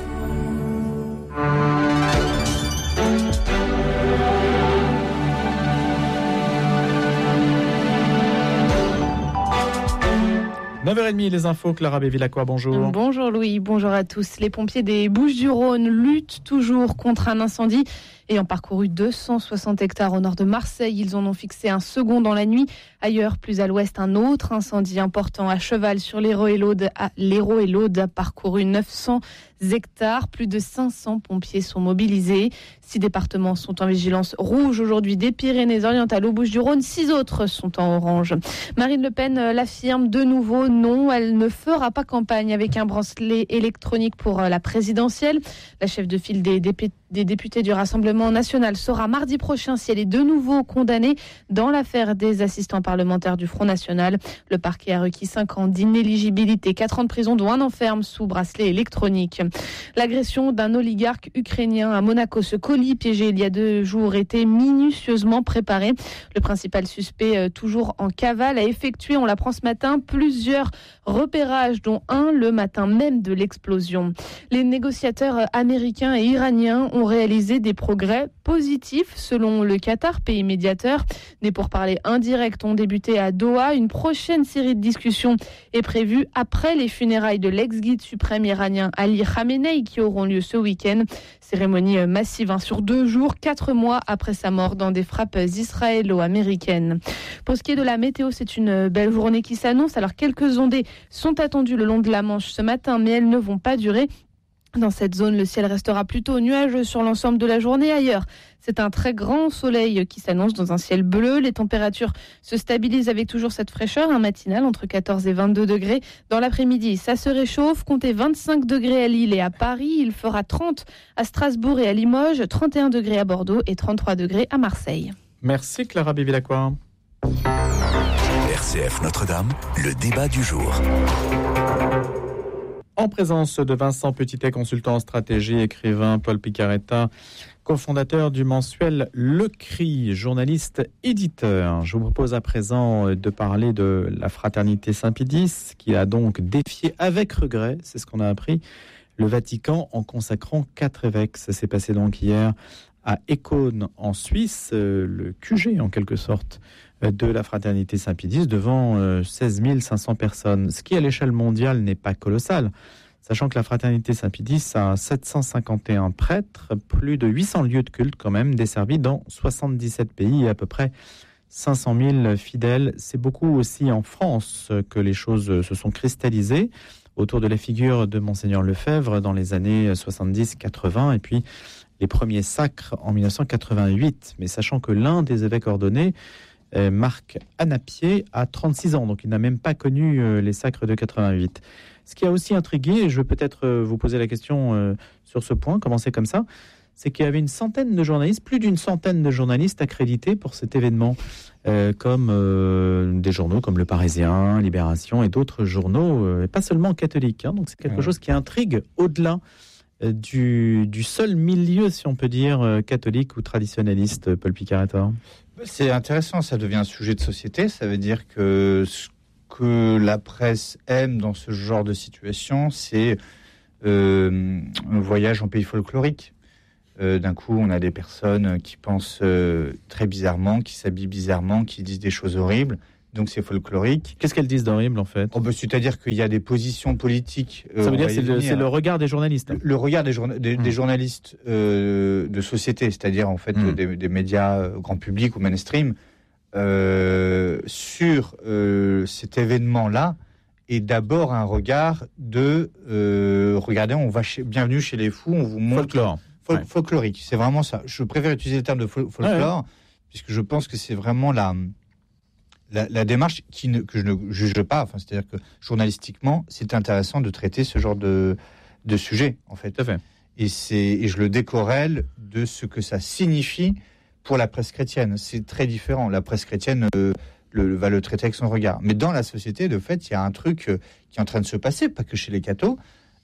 neuf heures trente, les infos, Clara Bévilacqua, bonjour. Bonjour Louis, bonjour à tous. Les pompiers des Bouches-du-Rhône luttent toujours contre un incendie. Ayant parcouru deux cent soixante hectares au nord de Marseille, ils en ont fixé un second dans la nuit. Ailleurs, plus à l'ouest, un autre incendie important à cheval sur l'Hérault et l'Aude. L'Hérault et l'Aude a parcouru neuf cents hectares. Plus de cinq cents pompiers sont mobilisés. Six départements sont en vigilance rouge aujourd'hui, des Pyrénées-Orientales aux Bouches-du-Rhône. Six autres sont en orange. Marine Le Pen l'affirme de nouveau, non, elle ne fera pas campagne avec un bracelet électronique pour la présidentielle. La chef de file des députés des députés du Rassemblement national saura mardi prochain si elle est de nouveau condamnée dans l'affaire des assistants parlementaires du Front National. Le parquet a requis cinq ans d'inéligibilité, quatre ans de prison dont un enferme sous bracelet électronique. L'agression d'un oligarque ukrainien à Monaco, ce colis piégé il y a deux jours était minutieusement préparé. Le principal suspect, toujours en cavale, a effectué, on l'apprend ce matin, plusieurs repérages, dont un le matin même de l'explosion. Les négociateurs américains et iraniens ont réalisé des progrès positifs selon le Qatar, pays médiateur. Des pourparlers indirects ont débuté à Doha. Une prochaine série de discussions est prévue après les funérailles de l'ex-guide suprême iranien Ali Khamenei qui auront lieu ce week-end. Cérémonie massive hein, sur deux jours, quatre mois après sa mort dans des frappes israélo-américaines. Pour ce qui est de la météo, c'est une belle journée qui s'annonce. Alors quelques ondées sont attendues le long de la Manche ce matin, mais elles ne vont pas durer. Dans cette zone, le ciel restera plutôt nuageux sur l'ensemble de la journée. Ailleurs, c'est un très grand soleil qui s'annonce dans un ciel bleu. Les températures se stabilisent avec toujours cette fraîcheur, un matinal entre quatorze et vingt-deux degrés. Dans l'après-midi, ça se réchauffe. Comptez vingt-cinq degrés à Lille et à Paris. Il fera trente à Strasbourg et à Limoges, trente et un degrés à Bordeaux et trente-trois degrés à Marseille. Merci Clara Bévilacqua. R C F Notre-Dame, le débat du jour. En présence de Vincent Petitet, consultant en stratégie, écrivain, Paul Picaretta, cofondateur du mensuel Le Cri, journaliste éditeur. Je vous propose à présent de parler de la fraternité Saint-Pédis, qui a donc défié avec regret, c'est ce qu'on a appris, le Vatican en consacrant quatre évêques. Ça s'est passé donc hier à Écône en Suisse, le Q G en quelque sorte de la fraternité Saint-Pédis devant seize mille cinq cents personnes, ce qui à l'échelle mondiale n'est pas colossal, sachant que la fraternité Saint-Pédis a sept cent cinquante et un prêtres, plus de huit cents lieux de culte quand même, desservis dans soixante-dix-sept pays et à peu près cinq cent mille fidèles. C'est beaucoup aussi en France que les choses se sont cristallisées autour de la figure de Monseigneur Lefebvre dans les années soixante-dix quatre-vingts et puis les premiers sacres en dix-neuf cent quatre-vingt-huit. Mais sachant que l'un des évêques ordonnés, Marc Anapier, a trente-six ans, donc il n'a même pas connu les sacres de quatre-vingt-huit. Ce qui a aussi intrigué, et je veux peut-être vous poser la question sur ce point, commencer comme ça, c'est qu'il y avait une centaine de journalistes, plus d'une centaine de journalistes accrédités pour cet événement, euh, comme euh, des journaux comme Le Parisien, Libération et d'autres journaux, euh, et pas seulement catholiques. Hein, donc c'est quelque ouais. chose qui intrigue au-delà euh, du, du seul milieu, si on peut dire, euh, catholique ou traditionnaliste, Paul Picaretta. C'est intéressant, ça devient un sujet de société. Ça veut dire que ce que la presse aime dans ce genre de situation, c'est euh, un voyage en pays folklorique. Euh, d'un coup, on a des personnes qui pensent euh, très bizarrement, qui s'habillent bizarrement, qui disent des choses horribles. Donc c'est folklorique. Qu'est-ce qu'elles disent d'horrible en fait ? Oh, bah, c'est-à-dire qu'il y a des positions politiques. Euh, Ça veut dire que c'est, le, c'est le regard des journalistes. Le, le regard des, journa- des, mmh. des journalistes euh, de société, c'est-à-dire en fait mmh. des, des médias grand public ou mainstream, euh, sur euh, cet événement-là, est d'abord un regard de euh, regardez, on va chez, bienvenue chez les fous, on vous montre. Folklore. Fol- ouais. Folklorique, c'est vraiment ça. Je préfère utiliser le terme de fol- folklore, ouais, ouais. puisque je pense que c'est vraiment la. La, la démarche qui ne, que je ne juge pas, enfin, c'est-à-dire que journalistiquement, c'est intéressant de traiter ce genre de, de sujet, en fait. Tout à fait. Et, c'est, et je le décorrèle de ce que ça signifie pour la presse chrétienne. C'est très différent. La presse chrétienne euh, le, va le traiter avec son regard. Mais dans la société, de fait, il y a un truc euh, qui est en train de se passer, pas que chez les cathos,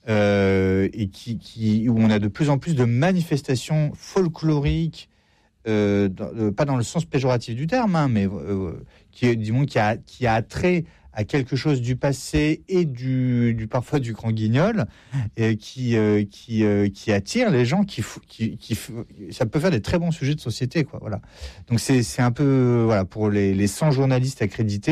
euh, et qui, qui, où on a de plus en plus de manifestations folkloriques, Euh, dans, euh, pas dans le sens péjoratif du terme, hein, mais euh, qui, disons, qui, a, qui a attrait à quelque chose du passé et du, du parfois du grand guignol, et qui, euh, qui, euh, qui attire les gens. Qui, qui, qui, ça peut faire des très bons sujets de société, quoi. Voilà. Donc c'est, c'est un peu, voilà, pour les, les cent journalistes accrédités,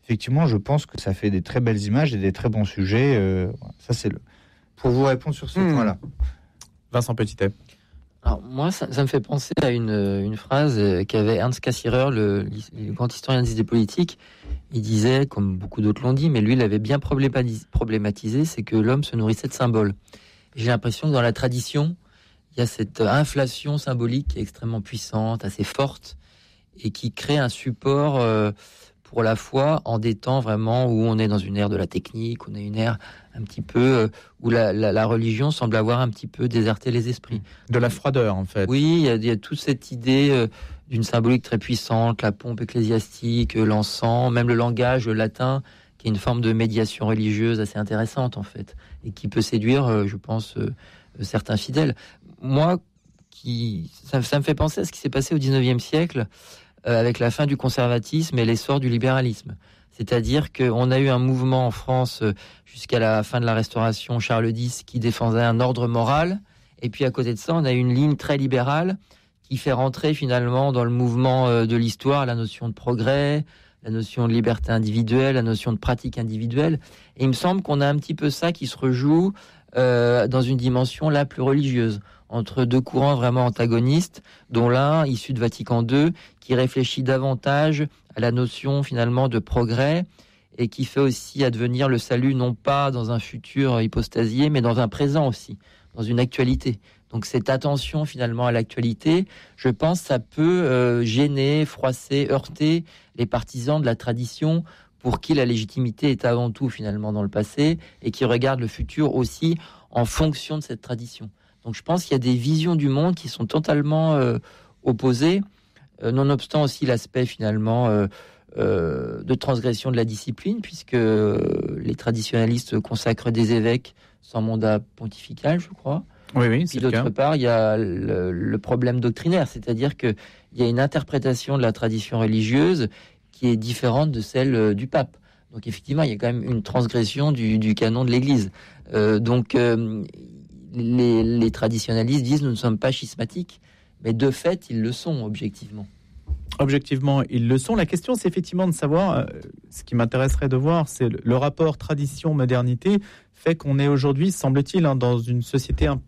effectivement, je pense que ça fait des très belles images et des très bons sujets. Euh, ça, c'est le... pour vous répondre sur ce mmh. point-là. Vincent Petitet. Alors, moi, ça, ça me fait penser à une, une phrase qu'avait Ernst Cassirer, le, le grand historien des idées politiques. Il disait, comme beaucoup d'autres l'ont dit, mais lui, il avait bien problématisé, c'est que l'homme se nourrissait de symboles. Et j'ai l'impression que dans la tradition, il y a cette inflation symbolique qui est extrêmement puissante, assez forte, et qui crée un support euh, pour la foi en des temps vraiment où on est dans une ère de la technique, on est une ère un petit peu euh, où la, la, la religion semble avoir un petit peu déserté les esprits. De la froideur, en fait. Oui, il y a, il y a toute cette idée euh, d'une symbolique très puissante, la pompe ecclésiastique, euh, l'encens, même le langage le latin, qui est une forme de médiation religieuse assez intéressante, en fait, et qui peut séduire, euh, je pense, euh, certains fidèles. Moi, qui, ça, ça me fait penser à ce qui s'est passé au dix-neuvième siècle, euh, avec la fin du conservatisme et l'essor du libéralisme. C'est-à-dire qu'on a eu un mouvement en France euh, jusqu'à la fin de la Restauration, Charles X, qui défendait un ordre moral. Et puis à côté de ça, on a une ligne très libérale qui fait rentrer finalement dans le mouvement euh, de l'histoire la notion de progrès, la notion de liberté individuelle, la notion de pratique individuelle. Et il me semble qu'on a un petit peu ça qui se rejoue euh, dans une dimension là plus religieuse, entre deux courants vraiment antagonistes, dont l'un, issu de Vatican deux, qui réfléchit davantage à la notion finalement de progrès et qui fait aussi advenir le salut non pas dans un futur hypostasié, mais dans un présent aussi, dans une actualité. Donc cette attention finalement à l'actualité, je pense, ça peut euh, gêner, froisser, heurter les partisans de la tradition pour qui la légitimité est avant tout finalement dans le passé et qui regardent le futur aussi en fonction de cette tradition. Donc je pense qu'il y a des visions du monde qui sont totalement euh, opposées, euh, nonobstant aussi l'aspect finalement euh, euh, de transgression de la discipline, puisque euh, les traditionalistes consacrent des évêques sans mandat pontifical, je crois. Oui, oui, c'est Puis d'autre le cas. part, il y a le, le problème doctrinaire, c'est-à-dire qu'il y a une interprétation de la tradition religieuse qui est différente de celle euh, du pape. Donc effectivement, il y a quand même une transgression du, du canon de l'Église. Euh, donc euh, les, les traditionalistes disent nous ne sommes pas schismatiques, mais de fait, ils le sont objectivement. Objectivement, ils le sont. La question, c'est effectivement de savoir, euh, ce qui m'intéresserait de voir, c'est le, le rapport tradition-modernité fait qu'on est aujourd'hui, semble-t-il, hein, dans une société un,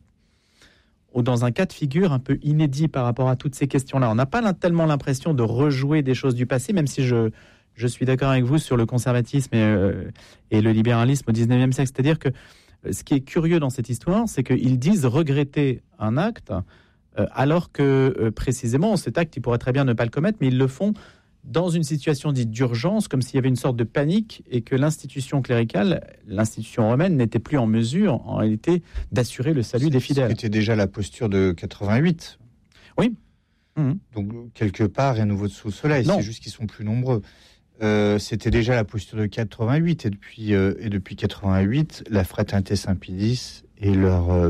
ou dans un cas de figure un peu inédit par rapport à toutes ces questions-là. On n'a pas tellement l'impression de rejouer des choses du passé, même si je, je suis d'accord avec vous sur le conservatisme et, euh, et le libéralisme au dix-neuvième siècle. C'est-à-dire que ce qui est curieux dans cette histoire, c'est qu'ils disent regretter un acte, euh, alors que euh, précisément, cet acte, ils pourraient très bien ne pas le commettre, mais ils le font dans une situation dite d'urgence, comme s'il y avait une sorte de panique et que l'institution cléricale, l'institution romaine, n'était plus en mesure, en réalité, d'assurer le salut des fidèles. C'était déjà la posture de quatre-vingt-huit. Oui. Mmh. Donc, quelque part, rien de nouveau sous le soleil. Non. C'est juste qu'ils sont plus nombreux. Euh, c'était déjà la posture de quatre-vingt-huit. Et depuis, euh, et depuis quatre-vingt-huit, la Fraternité Saint-Pie-X et leurs euh,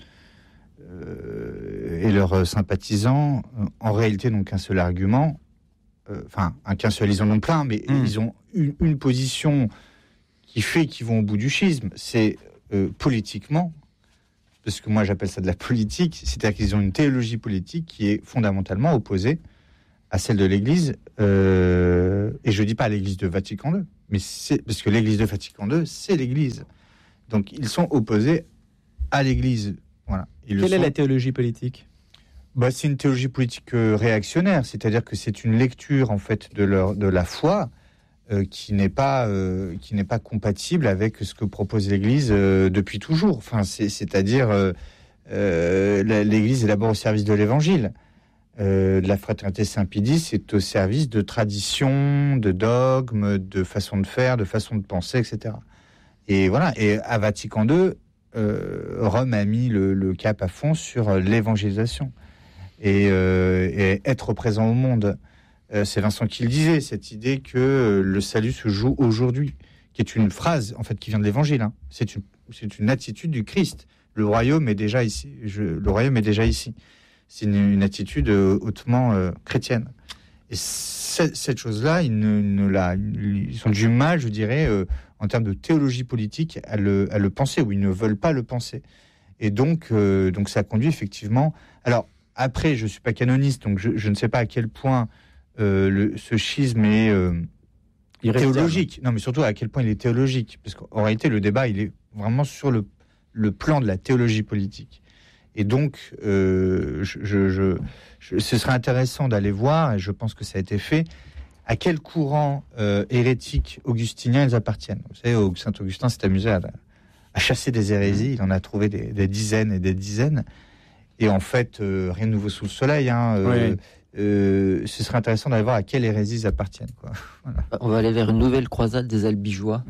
euh, et leurs sympathisants, euh, en réalité, n'ont qu'un seul argument. Enfin, euh, qu'un seul, ils en ont plein, mais mmh. ils ont une, une position qui fait qu'ils vont au bout du schisme. C'est euh, politiquement, parce que moi j'appelle ça de la politique, c'est-à-dire qu'ils ont une théologie politique qui est fondamentalement opposée à celle de l'Église, euh, et je ne dis pas l'Église de Vatican deux, mais c'est, parce que l'Église de Vatican deux, c'est l'Église. Donc ils sont opposés à l'Église. Voilà. Ils Quelle est sont... la théologie politique ? Bah, c'est une théologie politique euh, réactionnaire, c'est-à-dire que c'est une lecture en fait de, leur, de la foi euh, qui n'est pas euh, qui n'est pas compatible avec ce que propose l'Église euh, depuis toujours. Enfin, c'est, c'est-à-dire euh, euh, l'Église est d'abord au service de l'Évangile. Euh, la Fraternité Saint-Pie-X est au service de traditions, de dogmes, de façons de faire, de façons de penser, et cetera. Et voilà. Et à Vatican deux, euh, Rome a mis le, le cap à fond sur l'évangélisation. Et, euh, et être présent au monde. Euh, c'est Vincent qui le disait, cette idée que euh, le salut se joue aujourd'hui, qui est une phrase en fait qui vient de l'Évangile. Hein. C'est une c'est une attitude du Christ. Le royaume est déjà ici. Je, le royaume est déjà ici. C'est une, une attitude euh, hautement euh, chrétienne. Et cette, cette chose-là, ils ne, ne la, ils ont du mal, je dirais, euh, en termes de théologie politique, à le à le penser, ou ils ne veulent pas le penser. Et donc euh, donc ça conduit effectivement. Alors après, je ne suis pas canoniste, donc je, je ne sais pas à quel point euh, le, ce schisme est, euh, théologique. Non, mais surtout à quel point il est théologique. Parce qu'en réalité, le débat, il est vraiment sur le, le plan de la théologie politique. Et donc, euh, je, je, je, je, ce serait intéressant d'aller voir, et je pense que ça a été fait, à quel courant euh, hérétique augustinien ils appartiennent. Vous savez, Saint-Augustin s'est amusé à, à chasser des hérésies. Il en a trouvé des, des dizaines et des dizaines. Et en fait, euh, rien de nouveau sous le soleil. Hein, euh, oui. euh, ce serait intéressant d'aller voir à quelle hérésie ils appartiennent. Quoi. Voilà. On va aller vers une nouvelle croisade des albigeois.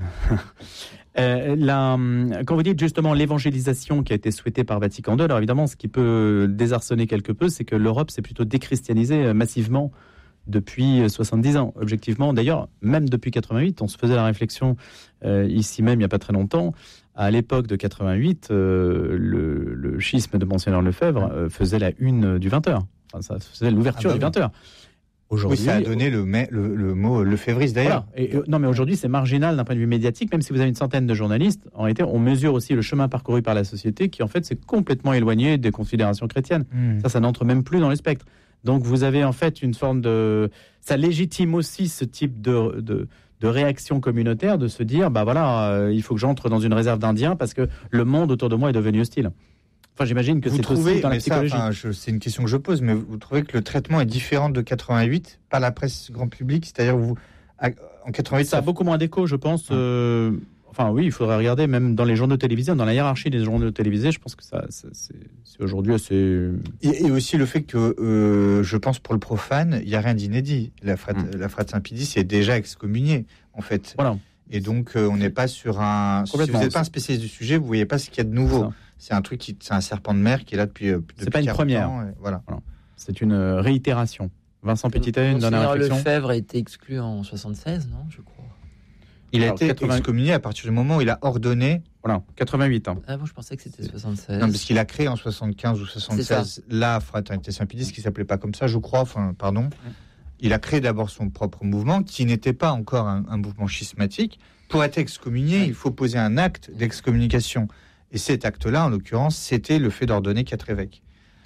Euh, la, quand vous dites justement l'évangélisation qui a été souhaitée par Vatican deux, alors évidemment, ce qui peut désarçonner quelque peu, c'est que l'Europe s'est plutôt déchristianisée massivement depuis soixante-dix ans. Objectivement, d'ailleurs, même depuis quatre-vingt-huit, on se faisait la réflexion euh, ici même, il n'y a pas très longtemps. À l'époque de quatre-vingt-huit, euh, le, le schisme de Monseigneur Lefebvre euh, faisait la une du vingt heures. Enfin, ça faisait l'ouverture ah bah du vingt heures. Aujourd'hui, oui, ça a donné le, le, le mot lefévriste d'ailleurs. Voilà. Et, euh, non, mais aujourd'hui, c'est marginal d'un point de vue médiatique. Même si vous avez une centaine de journalistes, en réalité, on mesure aussi le chemin parcouru par la société qui, en fait, s'est complètement éloigné des considérations chrétiennes. Mmh. Ça, ça n'entre même plus dans le spectre. Donc, vous avez en fait une forme de... Ça légitime aussi ce type de... de de réaction communautaire, de se dire, bah voilà, euh, il faut que j'entre dans une réserve d'Indiens parce que le monde autour de moi est devenu hostile. Enfin, j'imagine que vous c'est trouvez, aussi dans la psychologie. Ça, enfin, je, c'est une question que je pose, mais vous trouvez que le traitement est différent de quatre-vingt-huit par la presse grand public, c'est-à-dire vous, en quatre-vingt-huit, ça, ça a beaucoup moins d'écho, je pense. Hum. Euh, enfin, oui, il faudrait regarder même dans les journaux télévisés, dans la hiérarchie des journaux télévisés, je pense que ça, ça c'est, c'est aujourd'hui assez. Et, et aussi le fait que, euh, je pense pour le profane, il y a rien d'inédit. La frate, hum. la frate Saint-Pédis est déjà excommuniée. En fait. Voilà. Et donc, euh, on n'est pas sur un. Si vous n'êtes pas un spécialiste du sujet, vous voyez pas ce qu'il y a de nouveau. C'est, c'est un truc qui, c'est un serpent de mer qui est là depuis. Euh, depuis c'est pas une première. Ans, voilà. voilà. C'est une euh, réitération. Vincent Petitet, une dernière réflexion. Lefebvre a été exclu en soixante-seize, non, je crois. Il a Alors, été quatre-vingts... excommunié à partir du moment où il a ordonné. Voilà, quatre-vingt-huit ans. Ah bon, je pensais que c'était soixante-seize. Non, parce qu'il a créé en soixante-quinze ou soixante-seize la Fraternité Saint-Pédis, qui s'appelait pas comme ça, je crois. Enfin, pardon. Ouais. Il a créé d'abord son propre mouvement, qui n'était pas encore un, un mouvement schismatique. Pour être excommunié, ouais. il faut poser un acte d'excommunication. Et cet acte-là, en l'occurrence, c'était le fait d'ordonner quatre évêques.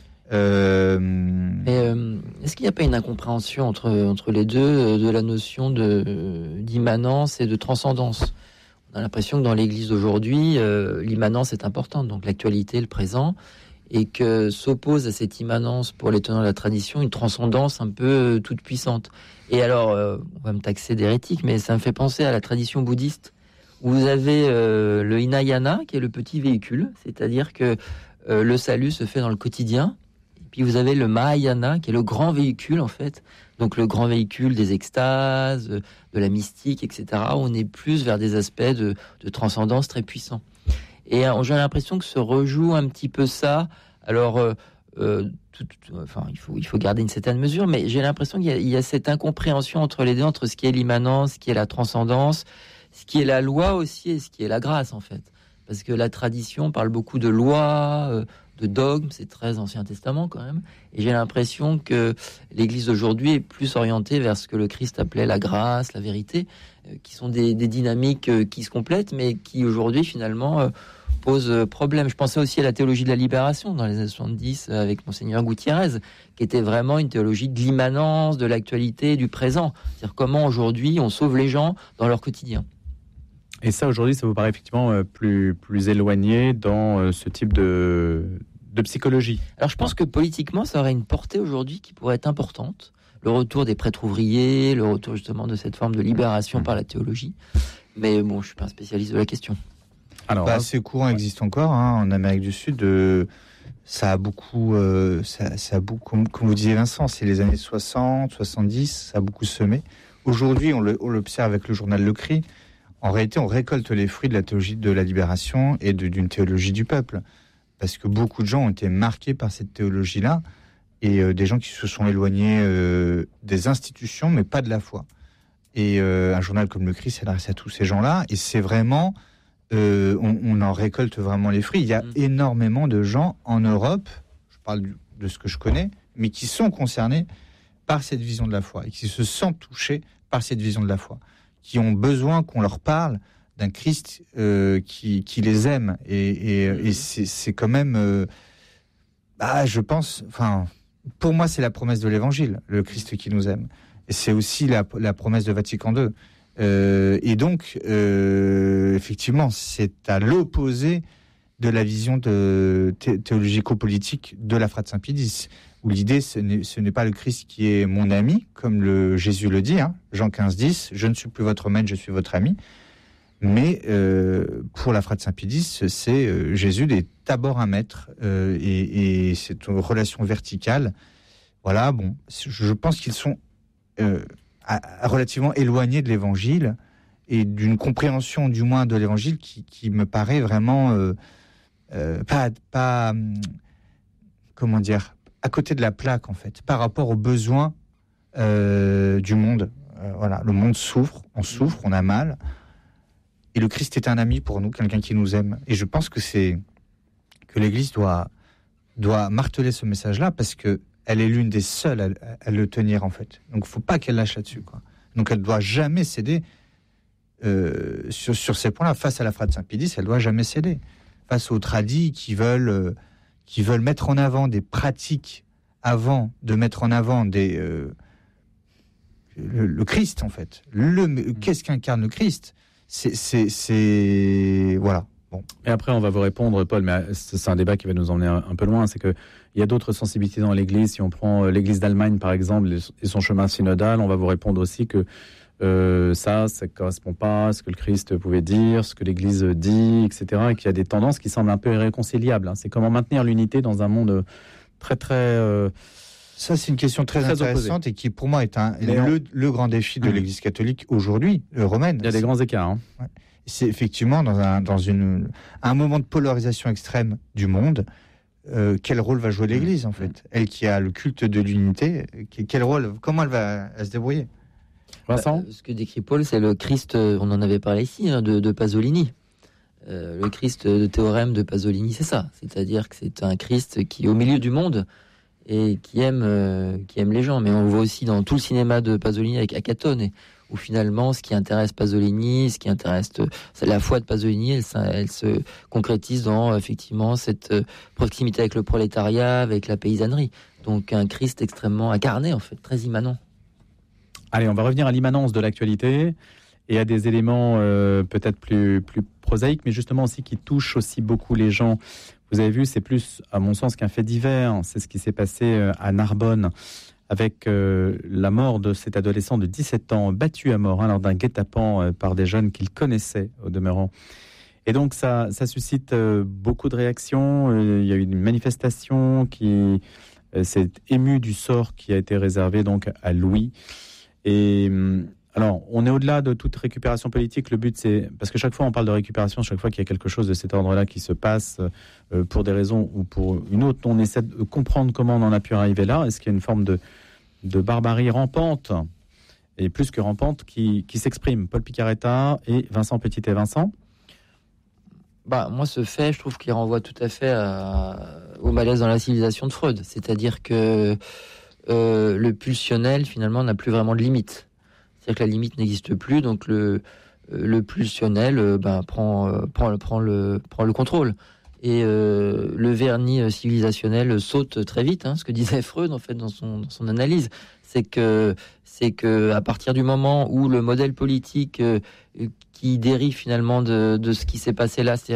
Euh... Mais euh, est-ce qu'il n'y a pas une incompréhension entre, entre les deux euh, de la notion de, d'immanence et de transcendance ? On a l'impression que dans l'Église d'aujourd'hui, euh, l'immanence est importante, donc l'actualité, le présent, et que s'oppose à cette immanence pour les tenants de la tradition une transcendance un peu euh, toute puissante. Et alors, euh, on va me taxer d'hérétique, mais ça me fait penser à la tradition bouddhiste, où vous avez euh, le Hinayana, qui est le petit véhicule, c'est-à-dire que euh, le salut se fait dans le quotidien, et puis vous avez le Mahayana, qui est le grand véhicule, en fait, donc le grand véhicule des extases, de la mystique, et cetera, où on est plus vers des aspects de, de transcendance très puissants. Et euh, j'ai l'impression que se rejoue un petit peu ça. Alors, euh, euh, tout, tout, enfin, il faut, il faut garder une certaine mesure, mais j'ai l'impression qu'il y a, il y a cette incompréhension entre les deux, entre ce qui est l'immanence, ce qui est la transcendance, ce qui est la loi aussi et ce qui est la grâce, en fait. Parce que la tradition parle beaucoup de loi, euh, de dogme, c'est très Ancien Testament quand même. Et j'ai l'impression que l'Église d'aujourd'hui est plus orientée vers ce que le Christ appelait la grâce, la vérité, euh, qui sont des, des dynamiques euh, qui se complètent, mais qui aujourd'hui, finalement... Euh, pose problème. Je pensais aussi à la théologie de la libération dans les années soixante-dix avec Monseigneur Gutiérrez, qui était vraiment une théologie de l'immanence, de l'actualité, du présent. C'est-à-dire comment aujourd'hui on sauve les gens dans leur quotidien. Et ça, aujourd'hui, ça vous paraît effectivement plus, plus éloigné dans ce type de, de psychologie? Alors je pense que politiquement, ça aurait une portée aujourd'hui qui pourrait être importante. Le retour des prêtres ouvriers, le retour justement de cette forme de libération par la théologie. Mais bon, je ne suis pas un spécialiste de la question. Alors, bah, ces courants existent encore hein, en Amérique du Sud. Euh, ça a beaucoup, euh, ça, ça a beaucoup, comme, comme vous disiez Vincent, c'est les années soixante, soixante-dix, ça a beaucoup semé. Aujourd'hui, on, le, on l'observe avec le journal Le Cri. En réalité, on récolte les fruits de la théologie de la libération et de, d'une théologie du peuple, parce que beaucoup de gens ont été marqués par cette théologie-là et euh, des gens qui se sont éloignés euh, des institutions, mais pas de la foi. Et euh, un journal comme Le Cri s'adresse à tous ces gens-là, et c'est vraiment Euh, on, on en récolte vraiment les fruits. Il y a mmh. énormément de gens en Europe, je parle du, de ce que je connais, mais qui sont concernés par cette vision de la foi et qui se sentent touchés par cette vision de la foi, qui ont besoin qu'on leur parle d'un Christ euh, qui, qui les aime. Et, et, mmh. et c'est, c'est quand même, euh, bah, je pense, enfin, pour moi, c'est la promesse de l'Évangile, le Christ qui nous aime. Et c'est aussi la, la promesse de Vatican deux. Euh, et donc, euh, effectivement, c'est à l'opposé de la vision de thé- théologico-politique de la Frate Saint-Pédis, où l'idée, ce n'est, ce n'est pas le Christ qui est mon ami, comme le, Jésus le dit, hein, Jean quinze dix, je ne suis plus votre maître, je suis votre ami. Mais euh, pour la Frate Saint-Pédis, c'est euh, Jésus est d'abord un maître, euh, et, et c'est une relation verticale. Voilà, bon, je pense qu'ils sont euh, à, à relativement éloignés de l'Évangile et d'une compréhension, du moins, de l'Évangile qui, qui me paraît vraiment euh, euh, pas, pas, comment dire, à côté de la plaque, en fait, par rapport aux besoins euh, du monde. Euh, voilà, le monde souffre, on souffre, on a mal. Et le Christ est un ami pour nous, quelqu'un qui nous aime. Et je pense que c'est que l'Église doit doit marteler ce message-là parce que elle est l'une des seules à, à le tenir en fait. Donc, faut pas qu'elle lâche là-dessus, quoi. Donc, elle doit jamais céder euh, sur sur ces points-là. Face à la Frate Saint-Pédis, elle doit jamais céder. Face aux tradis qui veulent euh, qui veulent mettre en avant des pratiques avant de mettre en avant des euh, le, le Christ en fait. Le qu'est-ce qu'incarne le Christ? C'est, c'est, c'est... Voilà. Bon. Et après, on va vous répondre, Paul, mais c'est un débat qui va nous emmener un, un peu loin. C'est qu'il y a d'autres sensibilités dans l'Église. Si on prend l'Église d'Allemagne, par exemple, et son chemin synodal, on va vous répondre aussi que euh, ça, ça ne correspond pas à ce que le Christ pouvait dire, ce que l'Église dit, et cetera. Et qu'il y a des tendances qui semblent un peu irréconciliables. Hein. C'est comment maintenir l'unité dans un monde très, très... Euh, Ça, c'est une question très, très intéressante opposée. Et qui, pour moi, est un, le, on... le grand défi de l'Église catholique aujourd'hui, euh, romaine. Il y a des grands écarts. Hein. Ouais. C'est effectivement dans un, dans une, un moment de polarisation extrême du monde, euh, quel rôle va jouer l'Église, en fait? Elle qui a le culte de l'unité, quel rôle, comment elle va elle se débrouiller? Vincent ? Bah, ce que décrit Paul, c'est le Christ, on en avait parlé ici, hein, de, de Pasolini. Euh, le Christ de théorème de Pasolini, c'est ça. C'est-à-dire que c'est un Christ qui est au milieu du monde et qui aime, euh, qui aime les gens. Mais on le voit aussi dans tout le cinéma de Pasolini avec Acatone, où finalement, ce qui intéresse Pasolini, ce qui intéresse c'est la foi de Pasolini, elle, elle se concrétise dans effectivement cette proximité avec le prolétariat, avec la paysannerie. Donc un Christ extrêmement incarné, en fait, très immanent. Allez, on va revenir à l'immanence de l'actualité et à des éléments euh, peut-être plus, plus prosaïques, mais justement aussi qui touchent aussi beaucoup les gens. Vous avez vu, c'est plus, à mon sens, qu'un fait divers. C'est ce qui s'est passé à Narbonne avec euh, la mort de cet adolescent de dix-sept ans, battu à mort hein, lors d'un guet-apens euh, par des jeunes qu'il connaissait au demeurant. Et donc, ça, ça suscite euh, beaucoup de réactions. Euh, il y a eu une manifestation qui euh, s'est émue du sort qui a été réservé donc à Louis. Et... Euh, Alors, on est au-delà de toute récupération politique. Le but, c'est... Parce que chaque fois, on parle de récupération, chaque fois qu'il y a quelque chose de cet ordre-là qui se passe euh, pour des raisons ou pour une autre, on essaie de comprendre comment on en a pu arriver là. Est-ce qu'il y a une forme de, de barbarie rampante, et plus que rampante, qui, qui s'exprime? Paul Picaretta et Vincent Petit et Vincent. Bah, moi, ce fait, je trouve qu'il renvoie tout à fait à... au malaise dans la civilisation de Freud. C'est-à-dire que euh, le pulsionnel, finalement, n'a plus vraiment de limite. C'est-à-dire que la limite n'existe plus, donc le, le pulsionnel euh, ben, prend, euh, prend, prend, le, prend le contrôle. Et euh, le vernis civilisationnel saute très vite, hein, ce que disait Freud en fait dans son, dans son analyse. C'est que, c'est que à partir du moment où le modèle politique euh, qui dérive finalement de, de ce qui s'est passé là, c'est